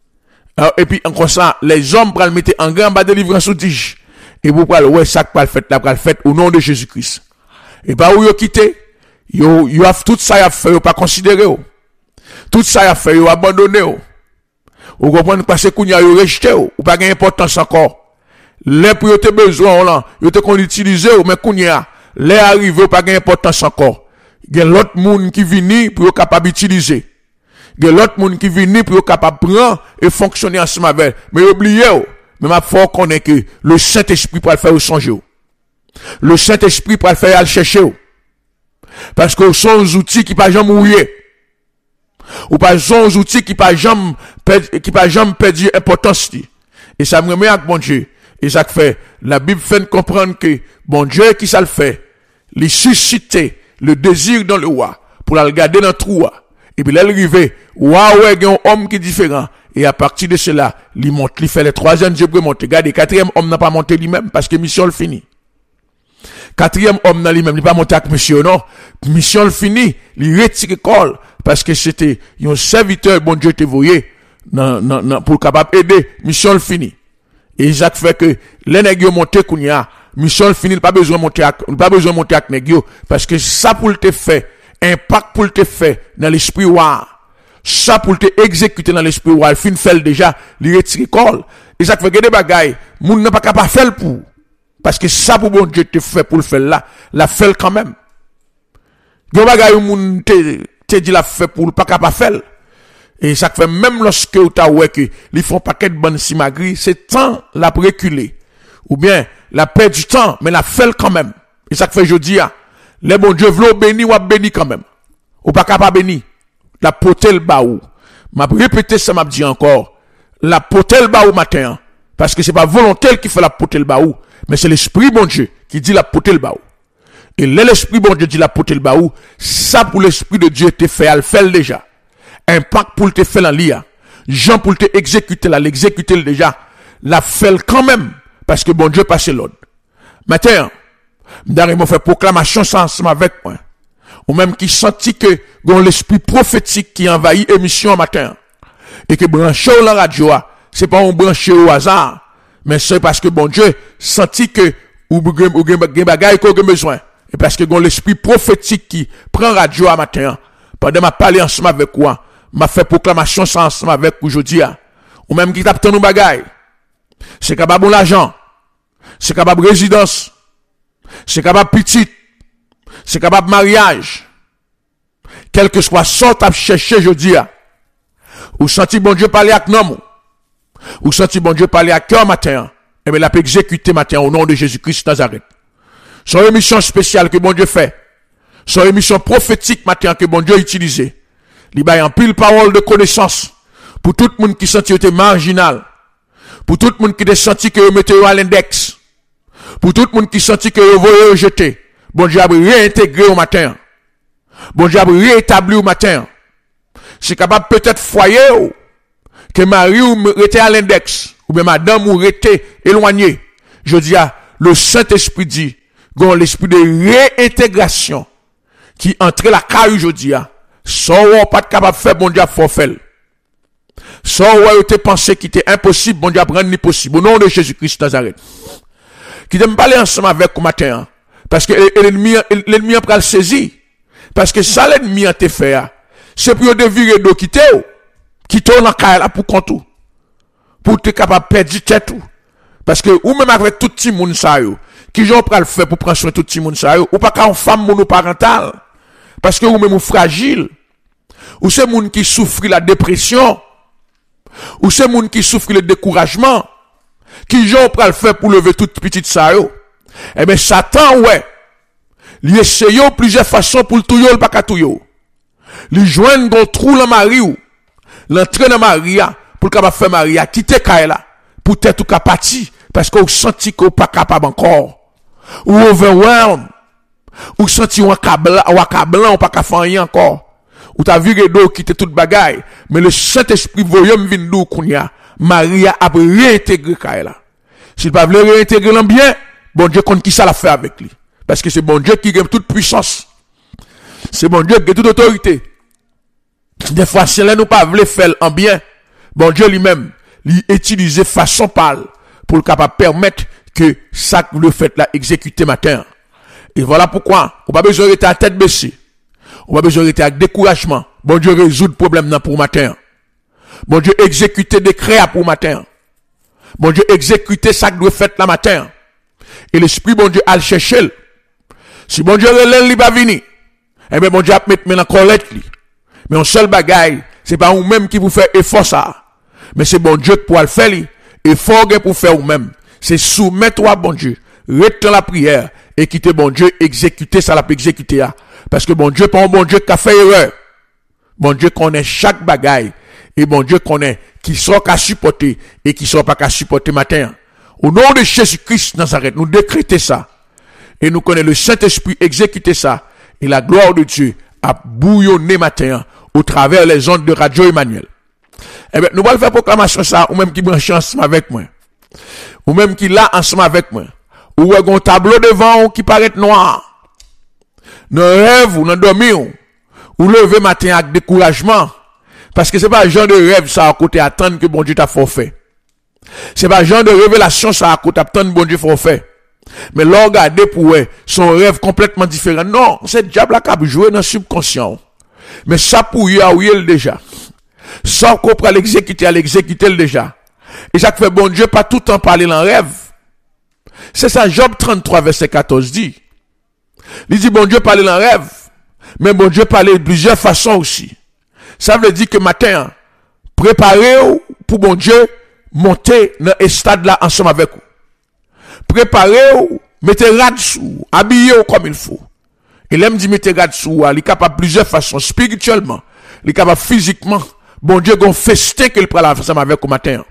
Et puis encore ça les hommes pour le mettre engrais en bas de délivrance dit. Et vous pouvez ouais ça pour le faire là pour le faire au nom de Jésus-Christ. Et pas où yo quitté, yo tout ça y a fait, yo pas considéré. Tout ça y a fait, yo abandonné. Vous comprenez parce que kounya yo rejeté ou pas gain importance encore. Les pour yo te besoin là, yo te qu'on utiliser mais kounya les arrivé pas gain importance encore. Gen l'autre monde qui vini pour yo capable utiliser. Gen l'autre monde qui vini pour yo capable prendre et fonctionner ensemble avec. Mais oubliez mais ma faut connaître que le Saint-Esprit pour le faire songer. Le Saint-Esprit pour le faire aller chercher. Parce que sont des outils qui pas jamais mouiller. Ou pas sont des outils qui pas jamais perdre importance. Et ça me remet avec bon Dieu. Et ça fait, la Bible fait comprendre que bon Dieu qui ça le fait, il suscite le désir dans le roi pour la regarder dans le trou. Et puis là, il arrive, waouh, il y a un homme qui est différent. Et à partir de cela, il monte, il fait le troisième Dieu pour monter. Regardez, quatrième homme n'a pas monté lui-même parce que mission le finit. Quatrième homme n'a lui-même, il pas monté avec monsieur, non. Mission le finit, il retire col parce que c'était un serviteur, bon Dieu te voyé, pour capable aider, mission le finit. Et ça fait que les nègres montent kounya, mission le finit, pas besoin de monter avec nègres parce que ça pour te faire, impact pour te faire dans l'esprit war. Ça pour te exécuter dans l'esprit war, il fin fait déjà, il retire col. Et ça fait que des bagailles, moun n'a pas capable faire pour. Parce que ça pour bon Dieu te fait pour le faire là, la fait quand même. Gon bagay ou moun te dit la fait pour pas capable faire. Et ça fait même lorsque ou ta ouais que ils font paquet de bonne simagri, c'est temps la reculer. Ou bien la perd du temps, mais la fait quand même. Et ça fait jodi a, les bon Dieu vlo béni ou béni quand même. Ou pas capable béni. La potel ba ou. M'a répété ça m'a dit encore. La potel ba ou matin parce que c'est pas volonté qui fait la potel ba ou. Mais c'est l'esprit bon Dieu qui dit la poter le baou. Et l'esprit bon Dieu dit la poter le baou, ça pour l'esprit de Dieu te fait, elle fait déjà. Impact pour te faire en lia. Jean pour te exécuter là, l'exécuter déjà. La fait quand même, parce que bon Dieu passe l'ordre. Maintenant, m'dare m'a fait proclamation ensemble avec moi. Ou même qui sentit que, dans l'esprit prophétique qui envahit émission matin. Et que branché la radio, c'est pas un branché au hasard. Mais c'est parce que bon Dieu sentit que ou gen bagay qu'on a besoin. Et parce que gon l'esprit prophétique qui prend radio à matin, pendant m'a parlé ensemble avec quoi, m'a fait proclamation ensemble avec aujourd'hui, ou même qui tape nous bagay. C'est capable l'argent, c'est capable résidence, c'est capable petite, c'est capable mariage. Quel que soit son tape chercher aujourd'hui, ou senti bon Dieu parler avec nous. Ou senti bon Dieu parler à cœur matin, et bien la peut exécuter matin au nom de Jésus-Christ Nazareth. Son émission spéciale que bon Dieu fait, son émission prophétique matin que bon Dieu utilise, il y a un pile parole de connaissance pour tout le monde qui sentit était marginal, pour tout le monde qui senti que vous mettez à l'index, pour tout le monde qui sentit que vous voyez rejeter, bon Dieu a réintégré au matin, bon Dieu a réétabli au matin. C'est capable peut-être foyer que Marie ou était à l'index, ou bien madame ou était éloignée, je dis à le Saint-Esprit dit, gon l'esprit de réintégration qui entre la caille, je dis à, sans pas capable de faire, bon Dieu, faut faire. Sans ou te pensé qu'il était impossible, bon Dieu, rendre ni possible. Au nom de Jésus-Christ Nazareth. Qui te me parler ensemble avec vous matin, parce que l'ennemi a pris le saisi. Parce que ça l'ennemi a te fait, c'est pour de virer d'eau qui dans la caille là pour compte pour te capable de perdre tête tout. Parce que ou même avec tout petit monde ça yo, qui j'en pral faire pour prendre soin de tout petit monde ça yo, ou pas qu'en femme monoparentale. Parce que ou même ou fragile. Ou c'est monde qui souffre la dépression. Ou c'est monde qui souffre le découragement. Qui j'en pral faire pour lever toute petite ça yo. Eh ben Satan ouais. Il essaye plusieurs façons pour le tout yo, le pas tout yo. Il joindre dans trou dans Marie ou l'entrée dans Maria pour capable faire Maria quitter Kaila pour être tout parti parce qu'on senti qu'on pas capable encore ou overwhelmed ou senti un câble ou pas capable faire rien encore ou t'as vu d'eau quitter toute bagaille mais le Saint-Esprit voyant vinn d'où kounya Maria a réintégré Kaila s'il pas veut réintégrer l'en bien bon Dieu compte qui ça l'a fait avec lui parce que c'est bon Dieu qui gagne toute puissance c'est bon Dieu qui a toute autorité. Des fois, si nous pas voulu faire en bien, bon Dieu lui-même, lui utiliser façon pâle pour capable permettre que ça le fait là exécuter matin. Et voilà pourquoi, on pas besoin d'être à tête baissée. On pas besoin d'être avec découragement. Bon Dieu résout le problème pour matin. Bon Dieu exécuter décret pour matin. Bon Dieu exécuter ça que doit faire la matin. Et l'esprit bon Dieu a le chercher. Si bon Dieu relève li pas venir, eh bien bon Dieu a mettre maintenant collecte li. Mais un seul bagaille, c'est pas vous-même qui vous fait effort ça. Mais c'est bon Dieu pour le faire, effort pour faire vous-même. C'est soumettre à bon Dieu, rester la prière, et quitter bon Dieu, exécuter ça, la peut exécuter. Parce que bon Dieu, pas un bon Dieu qui a fait erreur. Bon Dieu connaît chaque bagaille, et bon Dieu connaît qui sera qu'à supporter, et qui sera pas qu'à supporter matin. Au nom de Jésus-Christ Nazareth, nous décrétons ça. Et nous connaissons le Saint-Esprit exécuter ça, et la gloire de Dieu a bouillonné matin au travers les ondes de Radio Emmanuel. Eh bien, nous allons faire proclamation ça, ou même qui branche ensemble avec moi. Ou même qui là ensemble avec moi. Ou un tableau devant ou qui paraît noir. Dans rêve ou dans dormir ou lever matin avec découragement. Parce que c'est pas un genre de rêve ça à côté attendre que bon Dieu t'a forfait. C'est pas un genre de révélation ça à côté attendre bon Dieu forfait. Mais là, regardez pour son rêve complètement différent. Non, c'est le diable qui a joué dans le subconscient. Mais ça pour y a déjà. Ça qu'on peut l'exécuter déjà. Et ça fait bon Dieu pas tout le temps parler dans rêve. C'est ça Job 33 verset 14 dit. Il dit bon Dieu parler dans rêve. Mais bon Dieu parler de plusieurs façons aussi. Ça veut dire que matin, préparez-vous pour bon Dieu monter dans un stade là ensemble avec vous. Préparez-vous, mettez rad sous, habillez-vous comme il faut. Et l'aime dit mettez rad sous, il est capable de plusieurs façons, spirituellement, il est capable physiquement. Bon Dieu, gon festin qu'il prend ensemble avec au matin.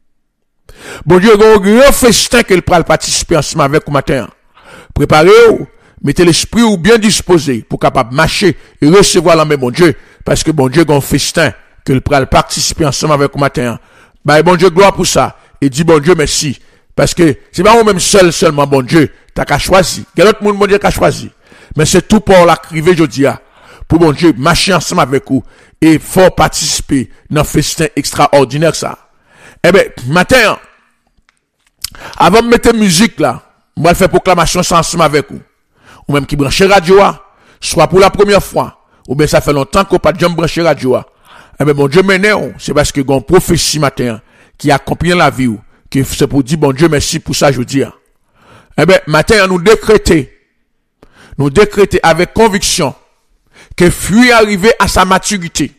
Bon Dieu, gon grand festin qu'il prend participer ensemble avec au matin. Préparez-vous, mettez l'esprit ou bien disposé pour capable marcher et recevoir la main bon Dieu, parce que bon Dieu, gon festin qu'il prend participer ensemble avec au matin. Bah bon Dieu, gloire pour ça. Et dit bon Dieu, merci. Parce que c'est pas vous-même seulement bon Dieu, t'as qu'à choisir. Quel autre monde bon Dieu qu'a choisi. Mais c'est tout pour la criver jeudi pour bon Dieu marcher ensemble avec vous et faut participer dans un festin extraordinaire ça. Eh ben, matin, avant de mettre musique là, on va faire proclamation ensemble avec vous. Ou même qui branche radio, soit pour la première fois, ou bien ça fait longtemps qu'on pas jamais branché radio. Eh ben, bon Dieu m'énerve, c'est parce que une prophétie matin qui accompagne la vie ou que c'est pour dire bon Dieu merci pour ça je dis. Eh ben matin nous décréter avec conviction que fruit arrivé à sa maturité.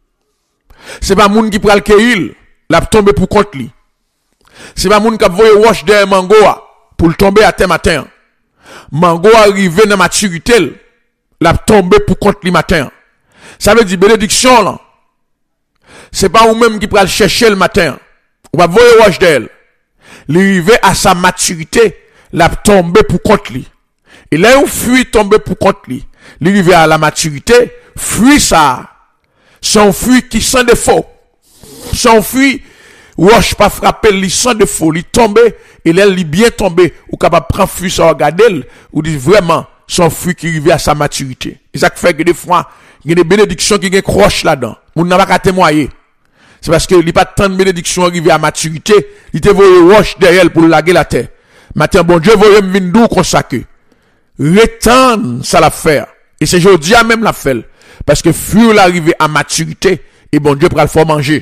C'est pas moun qui pral cueillir, l'a tomber pour compte lui. C'est pas moun qui voye wash de mango pour le tomber à terre matin. Mango arrivé dans maturité, l'a tomber pour compte lui matin. Ça veut dire bénédiction là. C'est pas ou même qui pral chercher le matin. Ou va voye wash d'elle. L'arrivé à sa maturité, l'a tombé pour compte lui. Et là, où fruit tombé pour compte lui. L'arrivé à la maturité, fruit ça. Son fruit qui sans défaut. s'enfuit, roche pas frappé, li sans de folie, tomber, et là, li bien tombé, ou capable prendre fuit sans regarder, ou dit vraiment, son fruit qui arrive à sa maturité. Et ça fait que des fois, il y a des bénédictions qui crochent là-dedans. Moun n'a pas témoigner. C'est parce que il n'y a pas tant de bénédictions arrivées à maturité, il te voye roche derrière pour laguer la terre. Maintenant, bon Dieu, voye m'vindou comme ça que. Retendre, ça la faire. Et c'est aujourd'hui à même la faire. Parce que fruit l'arrivée à maturité, et bon Dieu, pour le faire manger.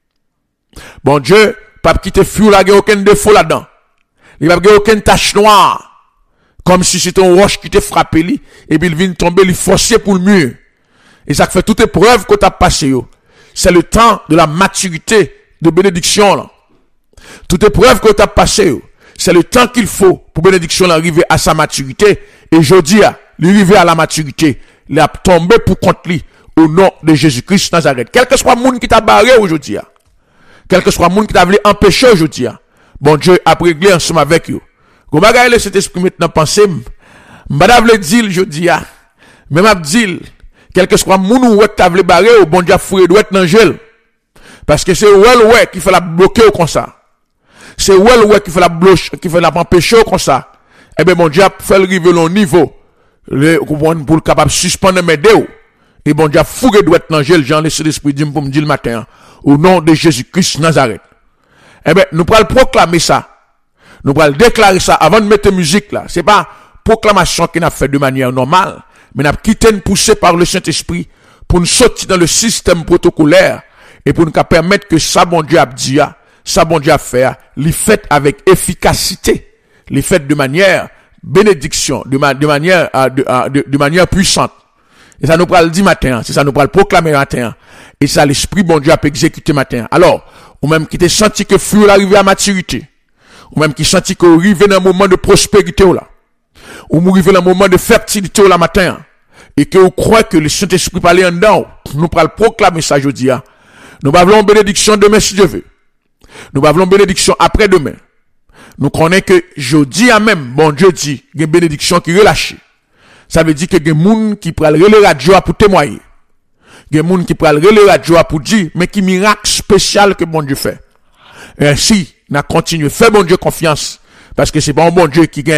Bon Dieu, pas quitter fruit là, il n'y a aucun défaut là-dedans. Il n'y a aucune tache noire. Comme si c'était un roche qui te frappé li, et puis il vient tomber, il forcer pour le mur. Et ça fait toute épreuve que tu as passé. C'est le temps de la maturité de bénédiction là. Toute épreuve que tu as passé, c'est le temps qu'il faut pour bénédiction arriver à sa maturité. Et je dis, l'arriver à la maturité, il a tombé pour contre lui au nom de Jésus-Christ Nazareth. Quel que soit le monde qui t'a barré aujourd'hui, quel que soit le monde qui t'a voulu empêcher aujourd'hui, bon Dieu a réglé ensemble avec eux. Quand je regarde cet esprit maintenant penser, m'bada vle dire je dis même m'a dit quel que soit moun ou t'a vle barrer au bon Dieu foué doit être dans gel. Parce que c'est ouais qui fait la bloquer comme ça. C'est ouais qui fait la bloquer qui fait la empêcher comme ça. Eh ben bon Dieu fait le river au niveau pour le capable suspendre mes deux. Et bon Dieu foué doit être dans gel, Jean laissé l'esprit dit pour me dire le matin au nom de Jésus-Christ Nazareth. Eh ben nous pourrons proclamer ça. Nous allons déclarer ça avant de mettre musique là. C'est pas proclamation qu'on a fait de manière normale, mais nous avons quitté nous poussé par le Saint-Esprit pour nous sortir dans le système protocolaire et pour nous permettre que ça bon Dieu a dit, ça bon Dieu a fait, les fait avec efficacité, les fait de manière bénédiction, de manière puissante. Et ça nous pourra le dire matin, c'est ça nous pourra le proclamer matin. Et ça l'esprit bon Dieu a pu exécuter matin. Alors, ou même qui t'es senti que fut l'arrivée à maturité. Ou même qui sentit qu'on arrive dans un moment de prospérité là. Ou nous arrive dans un moment de fertilité là matin. Et que vous croyez que le Saint-Esprit parle en dedans. Nous allons proclamer ça jeudi. Nous avons bénédiction demain si Dieu veut. Nous avons bénédiction après demain. Nous connaissons que jeudi à même, bon Dieu dit, il y a une bénédiction qui est relâchée. Ça veut dire que il y a des gens qui prennent le radio pour témoigner. Il y a des gens qui prennent le radio pour dire, mais qui miracle spécial que bon Dieu fait. Et ainsi, n'a continué faire bon Dieu confiance parce que c'est pas un bon Dieu qui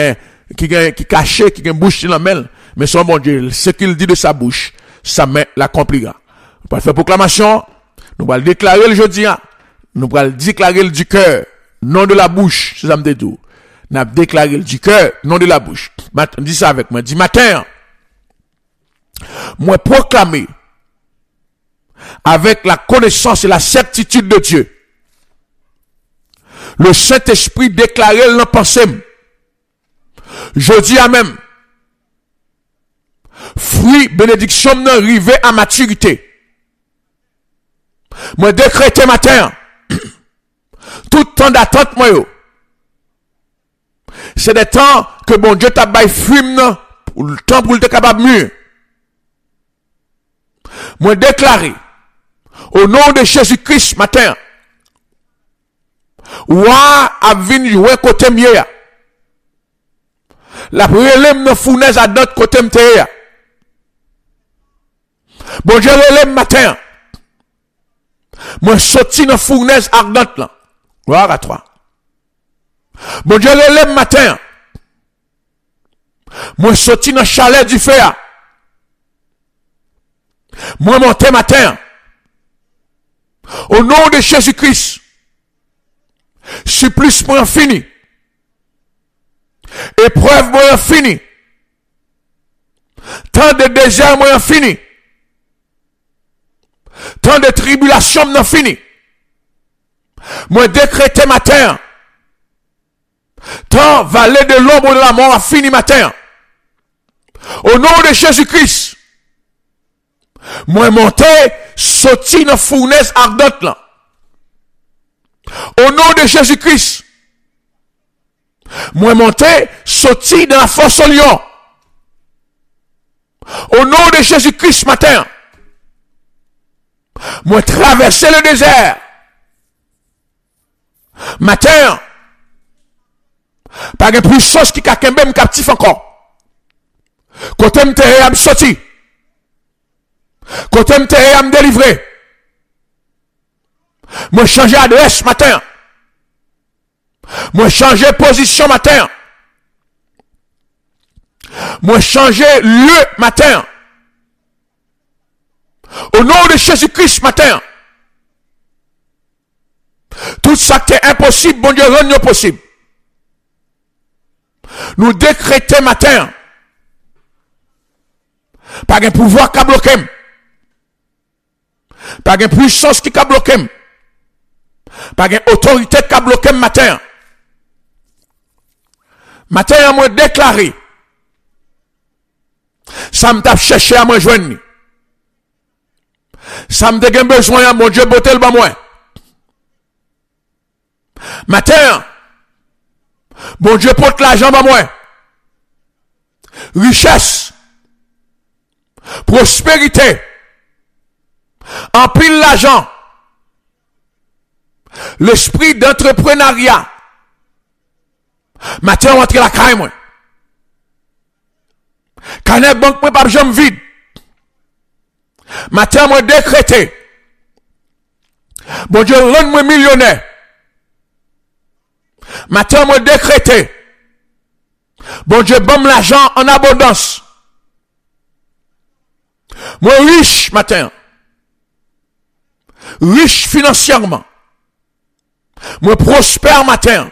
caché qui gagne bouche dans la main mais c'est un bon Dieu ce qu'il dit de sa bouche ça met l'accomplira. Nous allons faire proclamation, nous allons déclarer le jeudi, nous allons déclarer du cœur non de la bouche, c'est ça me dit tout. Nous allons déclarer du cœur non de la bouche. Dis ça avec moi, dis matin moi proclamer avec la connaissance et la certitude de Dieu. Le Saint-Esprit déclaré dans pensée. Je dis à même. Fruit, bénédiction, n'arrivé à maturité. Moi, décrété matin. Tout temps d'attente, moi, c'est des temps que bon Dieu t'a baillé fruit, pour le temps pour le capable mieux. Moi, déclaré. Au nom de Jésus-Christ, matin. Ouah, a vin jouer côté mieux. La relève de fournaise à d'autres côté m'te. Bon Dieu relève matin. Moi sorti dans fournaise ardente là. Gloire à toi. Bon Dieu relève matin. Moi sorti dans chalet du feu. Moi monter matin. Au nom de Jésus-Christ. Supplice moi fini. Épreuve moi fini. Tant de désert moi fini. Tant de tribulation moi fini. Moi décrété matin. Tant vallée de l'ombre de la mort a fini matin. Au nom de Jésus-Christ. Moi monté sorti dans fournaise ardente là. Au nom de Jésus-Christ. Moi monté sorti dans la force au lion. Au nom de Jésus-Christ matin. Moi traverser le désert. Matin. Pas de puissance qui a même captif encore. Côté m'te à sorti. Côté m'te à me délivrer. Moi changer adresse matin. Moi changer position matin. Moi changer lieu matin. Au nom de Jésus-Christ matin. Tout ça qui est impossible, bon Dieu, rend-nous possible. Nous décrétons matin. Pas un pouvoir qui a bloqué. Pas une puissance qui a bloqué. Pas une autorité qui a bloqué matin. Matin, moi déclaré. Ça me t'a cherché à me joindre. Ça me dégaine besoin, mon Dieu, botel ba moi. Matin, bon Dieu porte l'argent ba moi. Richesse, prospérité, empile l'argent, l'esprit d'entrepreneuriat. Matin, on entre la caille moi. Canet banque moi pas jambe vide. Matin, moi décrété. Bon Dieu, rends-moi millionnaire. Matin, moi décrété. Bon Dieu, donne l'argent en abondance. Moi riche matin. Riche financièrement. Moi prospère matin.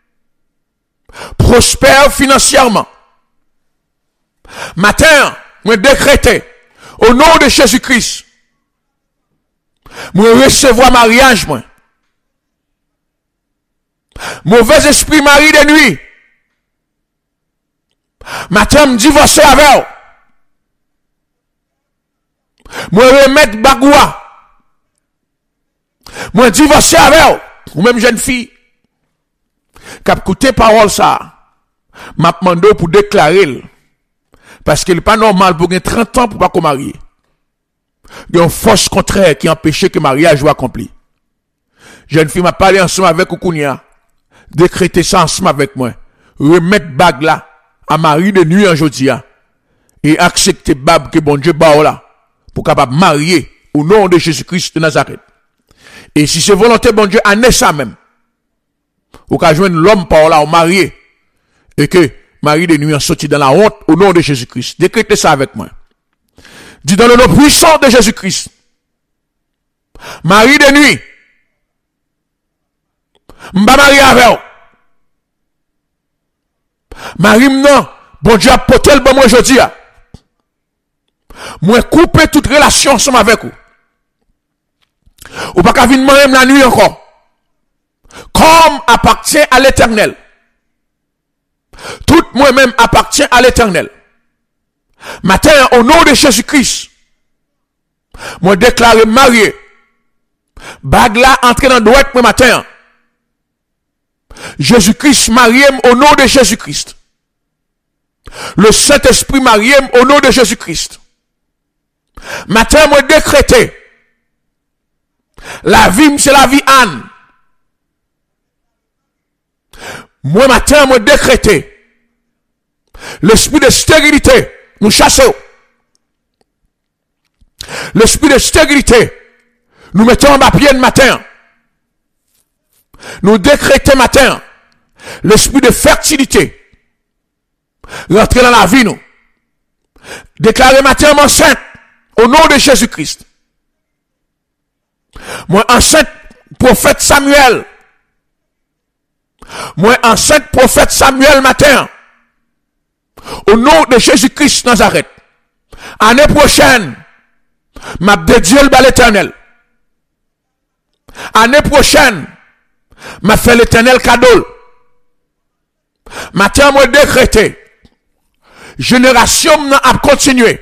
Prospère financièrement. Matin, moi décrété. Au nom de Jésus-Christ. Moi recevoir mariage moi. Mauvais esprit mari de nuit. Matin, me divorcer avec. Moi remettre bagoua. Moi divorcer avec. Ou même jeune fille. Cap écouter parole ça. M'a demandé pour déclarer. Parce qu'il n'est pas normal pour 30 ans pour pas qu'on marie. Il y a une force contraire qui empêche que le mariage soit accompli. Jeune fille m'a parlé ensemble avec Okunia. Décréter ça ensemble avec moi. Remettre bague là à mari de nuit en jodia. Et accepter bague que bon Dieu ba là. Pour capable marier au nom de Jésus-Christ de Nazareth. Et si c'est volonté bon Dieu, année ça même. Ou qu'à joindre l'homme par là au marié. Et que Marie de nuit en sorti dans la honte au nom de Jésus-Christ. Décrétez ça avec moi. Dis dans le nom puissant de Jésus-Christ. Marie de nuit. M'ba marié avec. Marie non. Bon Dieu a porté le bon moi aujourd'hui. Moi couper toute relation ensemble avec vous. Ou pas qu'à venir même la nuit encore. Comme appartient à l'Éternel. Tout moi-même appartient à l'Éternel. Matin, au nom de Jésus-Christ, moi déclaré marié. Bague là entre dans droite moi matin. Jésus-Christ marié au nom de Jésus-Christ. Le Saint-Esprit marié au nom de Jésus-Christ. Matin, moi décrété. La vie, c'est la vie Anne. Moi matin, moi décrété. L'esprit de stérilité, nous chassons. L'esprit de stérilité, nous mettons en bas pied le matin. Nous décrétons matin. L'esprit de fertilité. Rentrer dans la vie, nous. Déclarer matin enceinte. Au nom de Jésus-Christ. Moi enceinte, prophète Samuel. Moi enceinte, prophète Samuel matin. Au nom de Jésus-Christ Nazareth. Année prochaine, m'a dédié le bal éternel. Année prochaine, m'a fait l'éternel cadeau. Matin, moi décrété. Génération a continué.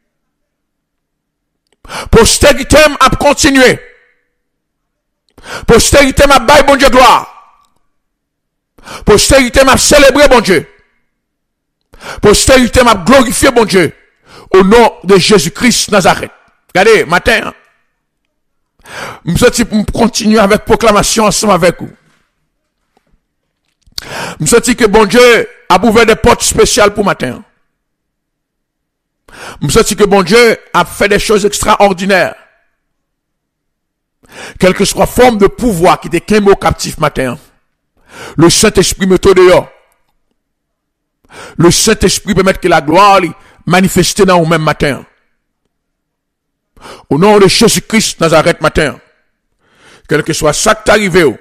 Postérité a continué. Postérité m'a baillé bon Dieu gloire. Postérité m'a célébré bon Dieu. Postérité m'a glorifié bon Dieu. Au nom de Jésus-Christ Nazareth. Regardez, matin, je suis pour continuer avec proclamation ensemble avec vous. Je suis que bon Dieu a ouvert des portes spéciales pour matin. Je suis que bon Dieu a fait des choses extraordinaires. Quelle que soit forme de pouvoir qui était qu'un mot captif matin. Le Saint-Esprit me dehors. Le Saint-Esprit permet que la gloire manifeste dans au même matin. Au nom de Jésus-Christ, Nazareth matin. Quel que soit ça qui t'est arrivé,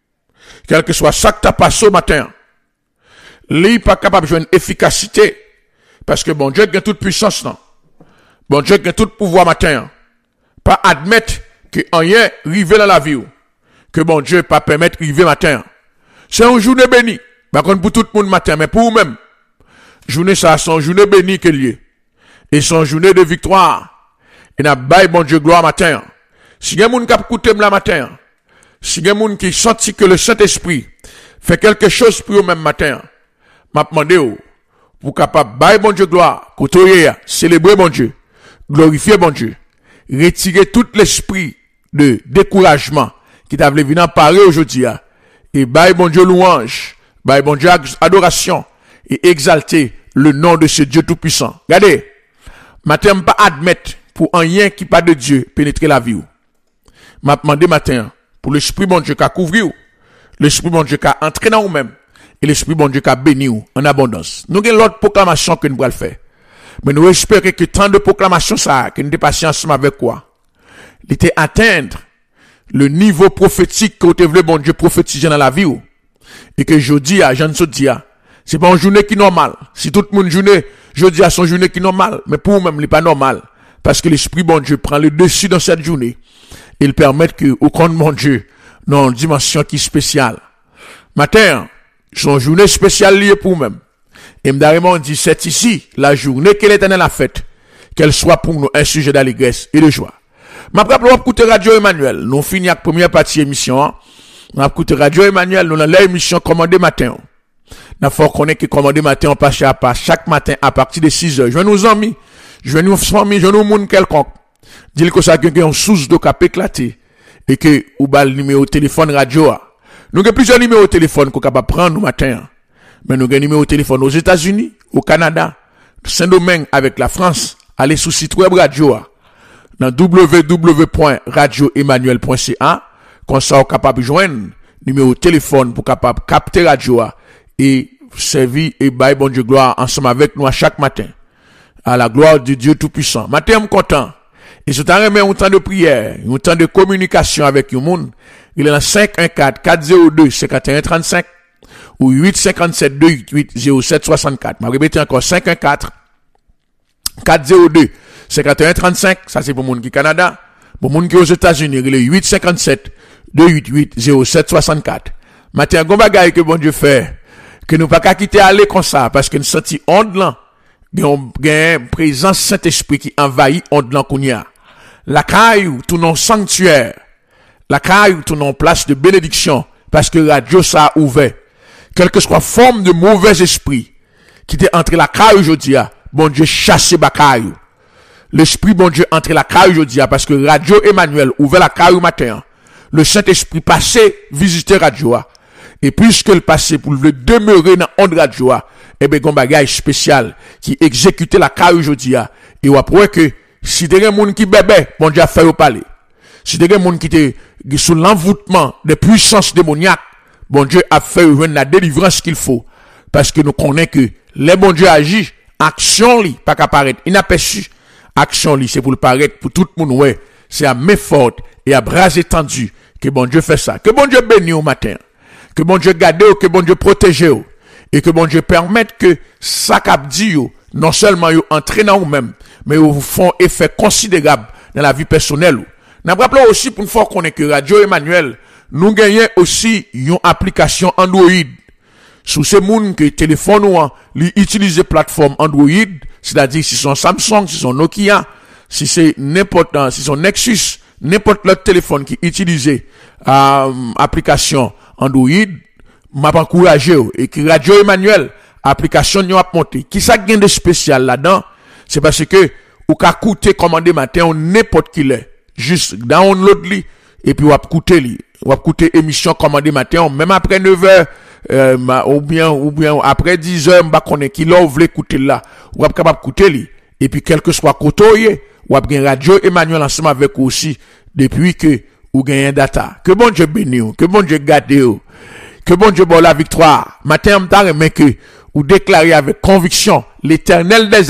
quel que soit ça qui t'a passé au matin, n'est pas capable de jouer une efficacité, parce que bon Dieu a toute puissance, non? Bon Dieu a tout pouvoir matin. Pas admettre que rien arrive dans la vie, que bon Dieu pas permettre arriver matin. C'est une journée bénie, pas contre pour tout le monde matin, mais pour vous-même. Journée ça, c'est une journée bénie que lié. Et c'est une journée de victoire. Et n'a bail bon Dieu gloire matin. Si y a moun qui a écouté la matin, si y a moun qui senti que le Saint-Esprit fait quelque chose pour eux même matin, m'a demandé pour capable bail bon Dieu gloire, côtoyer, célébrer bon Dieu, glorifier bon Dieu, retirer tout l'esprit de découragement qui t'a voulu venir parler aujourd'hui, et bail bon Dieu louange, bail bon Dieu adoration, et exalter le nom de ce Dieu tout-puissant. Regardez, matin, pas admettre pour un rien qui pas de Dieu pénétrer la vie. M'a demandé matin, pour l'esprit bon Dieu qui a couvert, l'esprit bon Dieu qui a entré dans vous-même, et l'esprit bon Dieu qui a béni en abondance. Nous avons l'autre proclamation que nous allons faire. Mais nous espérons que tant de proclamations ça, que nous dépassons ensemble avec quoi? Il était atteindre le niveau prophétique que vous voulez bon Dieu prophétiser dans la vie. Et que jeudi, Jean dis, c'est pas une journée qui est normale. Si tout le monde journée, jeudi a son journée qui est normale, mais pour vous-même, il n'est pas normal. Parce que l'esprit bon Dieu prend le dessus dans cette journée. Il permet que, au compte mon Dieu, dans une dimension qui est spéciale. Matin, son journée spéciale liée pour vous-même. Et m'darement dit, c'est ici, la journée que l'Éternel a faite, qu'elle soit pour nous un sujet d'allégresse et de joie. Ma propre écouter Radio Emmanuel. Nous finissons la première partie émission. On a écouté Radio Emmanuel, nous avons l'émission Commandé matin. Nous faut qu'on ait que Commandé matin, on passe à pas chaque matin à partir de 6 heures. Je vais nous amis, je vais nous famille, je vais nous monde quelconque. Dis que ça a une source de cap éclaté. Et que, ou bas le numéro de téléphone radio. Nous avons plusieurs numéros de téléphone qu'on capable prendre nous matin. Mais nous avons un numéro de téléphone aux États-Unis, au Canada, Saint-Domingue avec la France. Allez sur site web radio. Dans www.radioemmanuel.ca. Comme ça, on est capable de joindre numéro de téléphone pour capable capter radio et servir et bailler bon Dieu gloire ensemble avec nous à chaque matin. À la gloire de Dieu Tout-Puissant. Matin, je suis content. Et c'est un temps de prière, un temps de communication avec le monde. Il est dans 514-402-5135 ou 857-288-0764. Je vais répéter encore 514-402-5135. Ça, c'est pour le monde qui est au Canada. Pour le monde qui est aux États-Unis, il est 857-288-0764. Matin, un bagage que bon Dieu fait, que nous pas qu'à quitter aller comme ça, parce que nous sentons onde là, il y a une présence Saint-Esprit qui envahit onde là qu'on y a. La caillou, tout non sanctuaire, la caillou, tout non place de bénédiction, parce que radio ça a ouvert. Quelle que soit forme de mauvais esprit, qui était entre la caillou aujourd'hui, bon Dieu chasse ba caillou. L'esprit bon Dieu entre la caillou aujourd'hui, parce que Radio Emmanuel ouvert la caillou matin. Le Saint-Esprit passé visiter radio. Et puisque le passé pour le demeurer dans onde radio, eh ben, gon bagage spécial qui exécutait la caillou aujourd'hui. Et on après que, si des gens qui bébé, bon Dieu a fait au parler. Si des gens qui étaient sous l'envoûtement des puissances démoniaques, bon Dieu a fait la délivrance qu'il faut. Parce que nous connaissons que les bon Dieu agit, action li, pas qu'à paraître inaperçu. Action li, c'est pour le paraître pour tout le monde, ouais. C'est à main forte et à bras étendus que bon Dieu fait ça. Que bon Dieu bénisse au matin. Que bon Dieu garde, que bon Dieu protège. Et que bon Dieu permette que ça cap dit, non seulement yo entraîne en vous-même, mais vous font effet considérable dans la vie personnelle. Nous rappelons aussi pour une fois qu'on est que Radio Emmanuel, nous gagnons aussi une application Android. Sous ces moun que téléphone ou li utiliser plateforme Android, c'est-à-dire si c'est Samsung, si c'est Nokia, si c'est n'importe, si c'est Nexus, n'importe l'autre téléphone qui utilise application Android, m'a encouragé et qui Radio Emmanuel application n'y a monté. Qui ça gagne de spécial là-dedans? C'est parce que ou ka coûter commander matin on n'importe qui l'est. Juste download li et puis ou coûter li. Ou coûter émission commander matin même après 9h ou bien après 10h m'ba connaît qui là vous voulez écouter là. Ou capable coûter li et puis quel que soit côté ou bien Radio Emmanuel ensemble avec aussi depuis que ou gagne data. Que bon Dieu bénisse, que bon Dieu garde, que bon Dieu bonne la victoire. Matin, m'ta remet que ou déclarer avec conviction l'Éternel des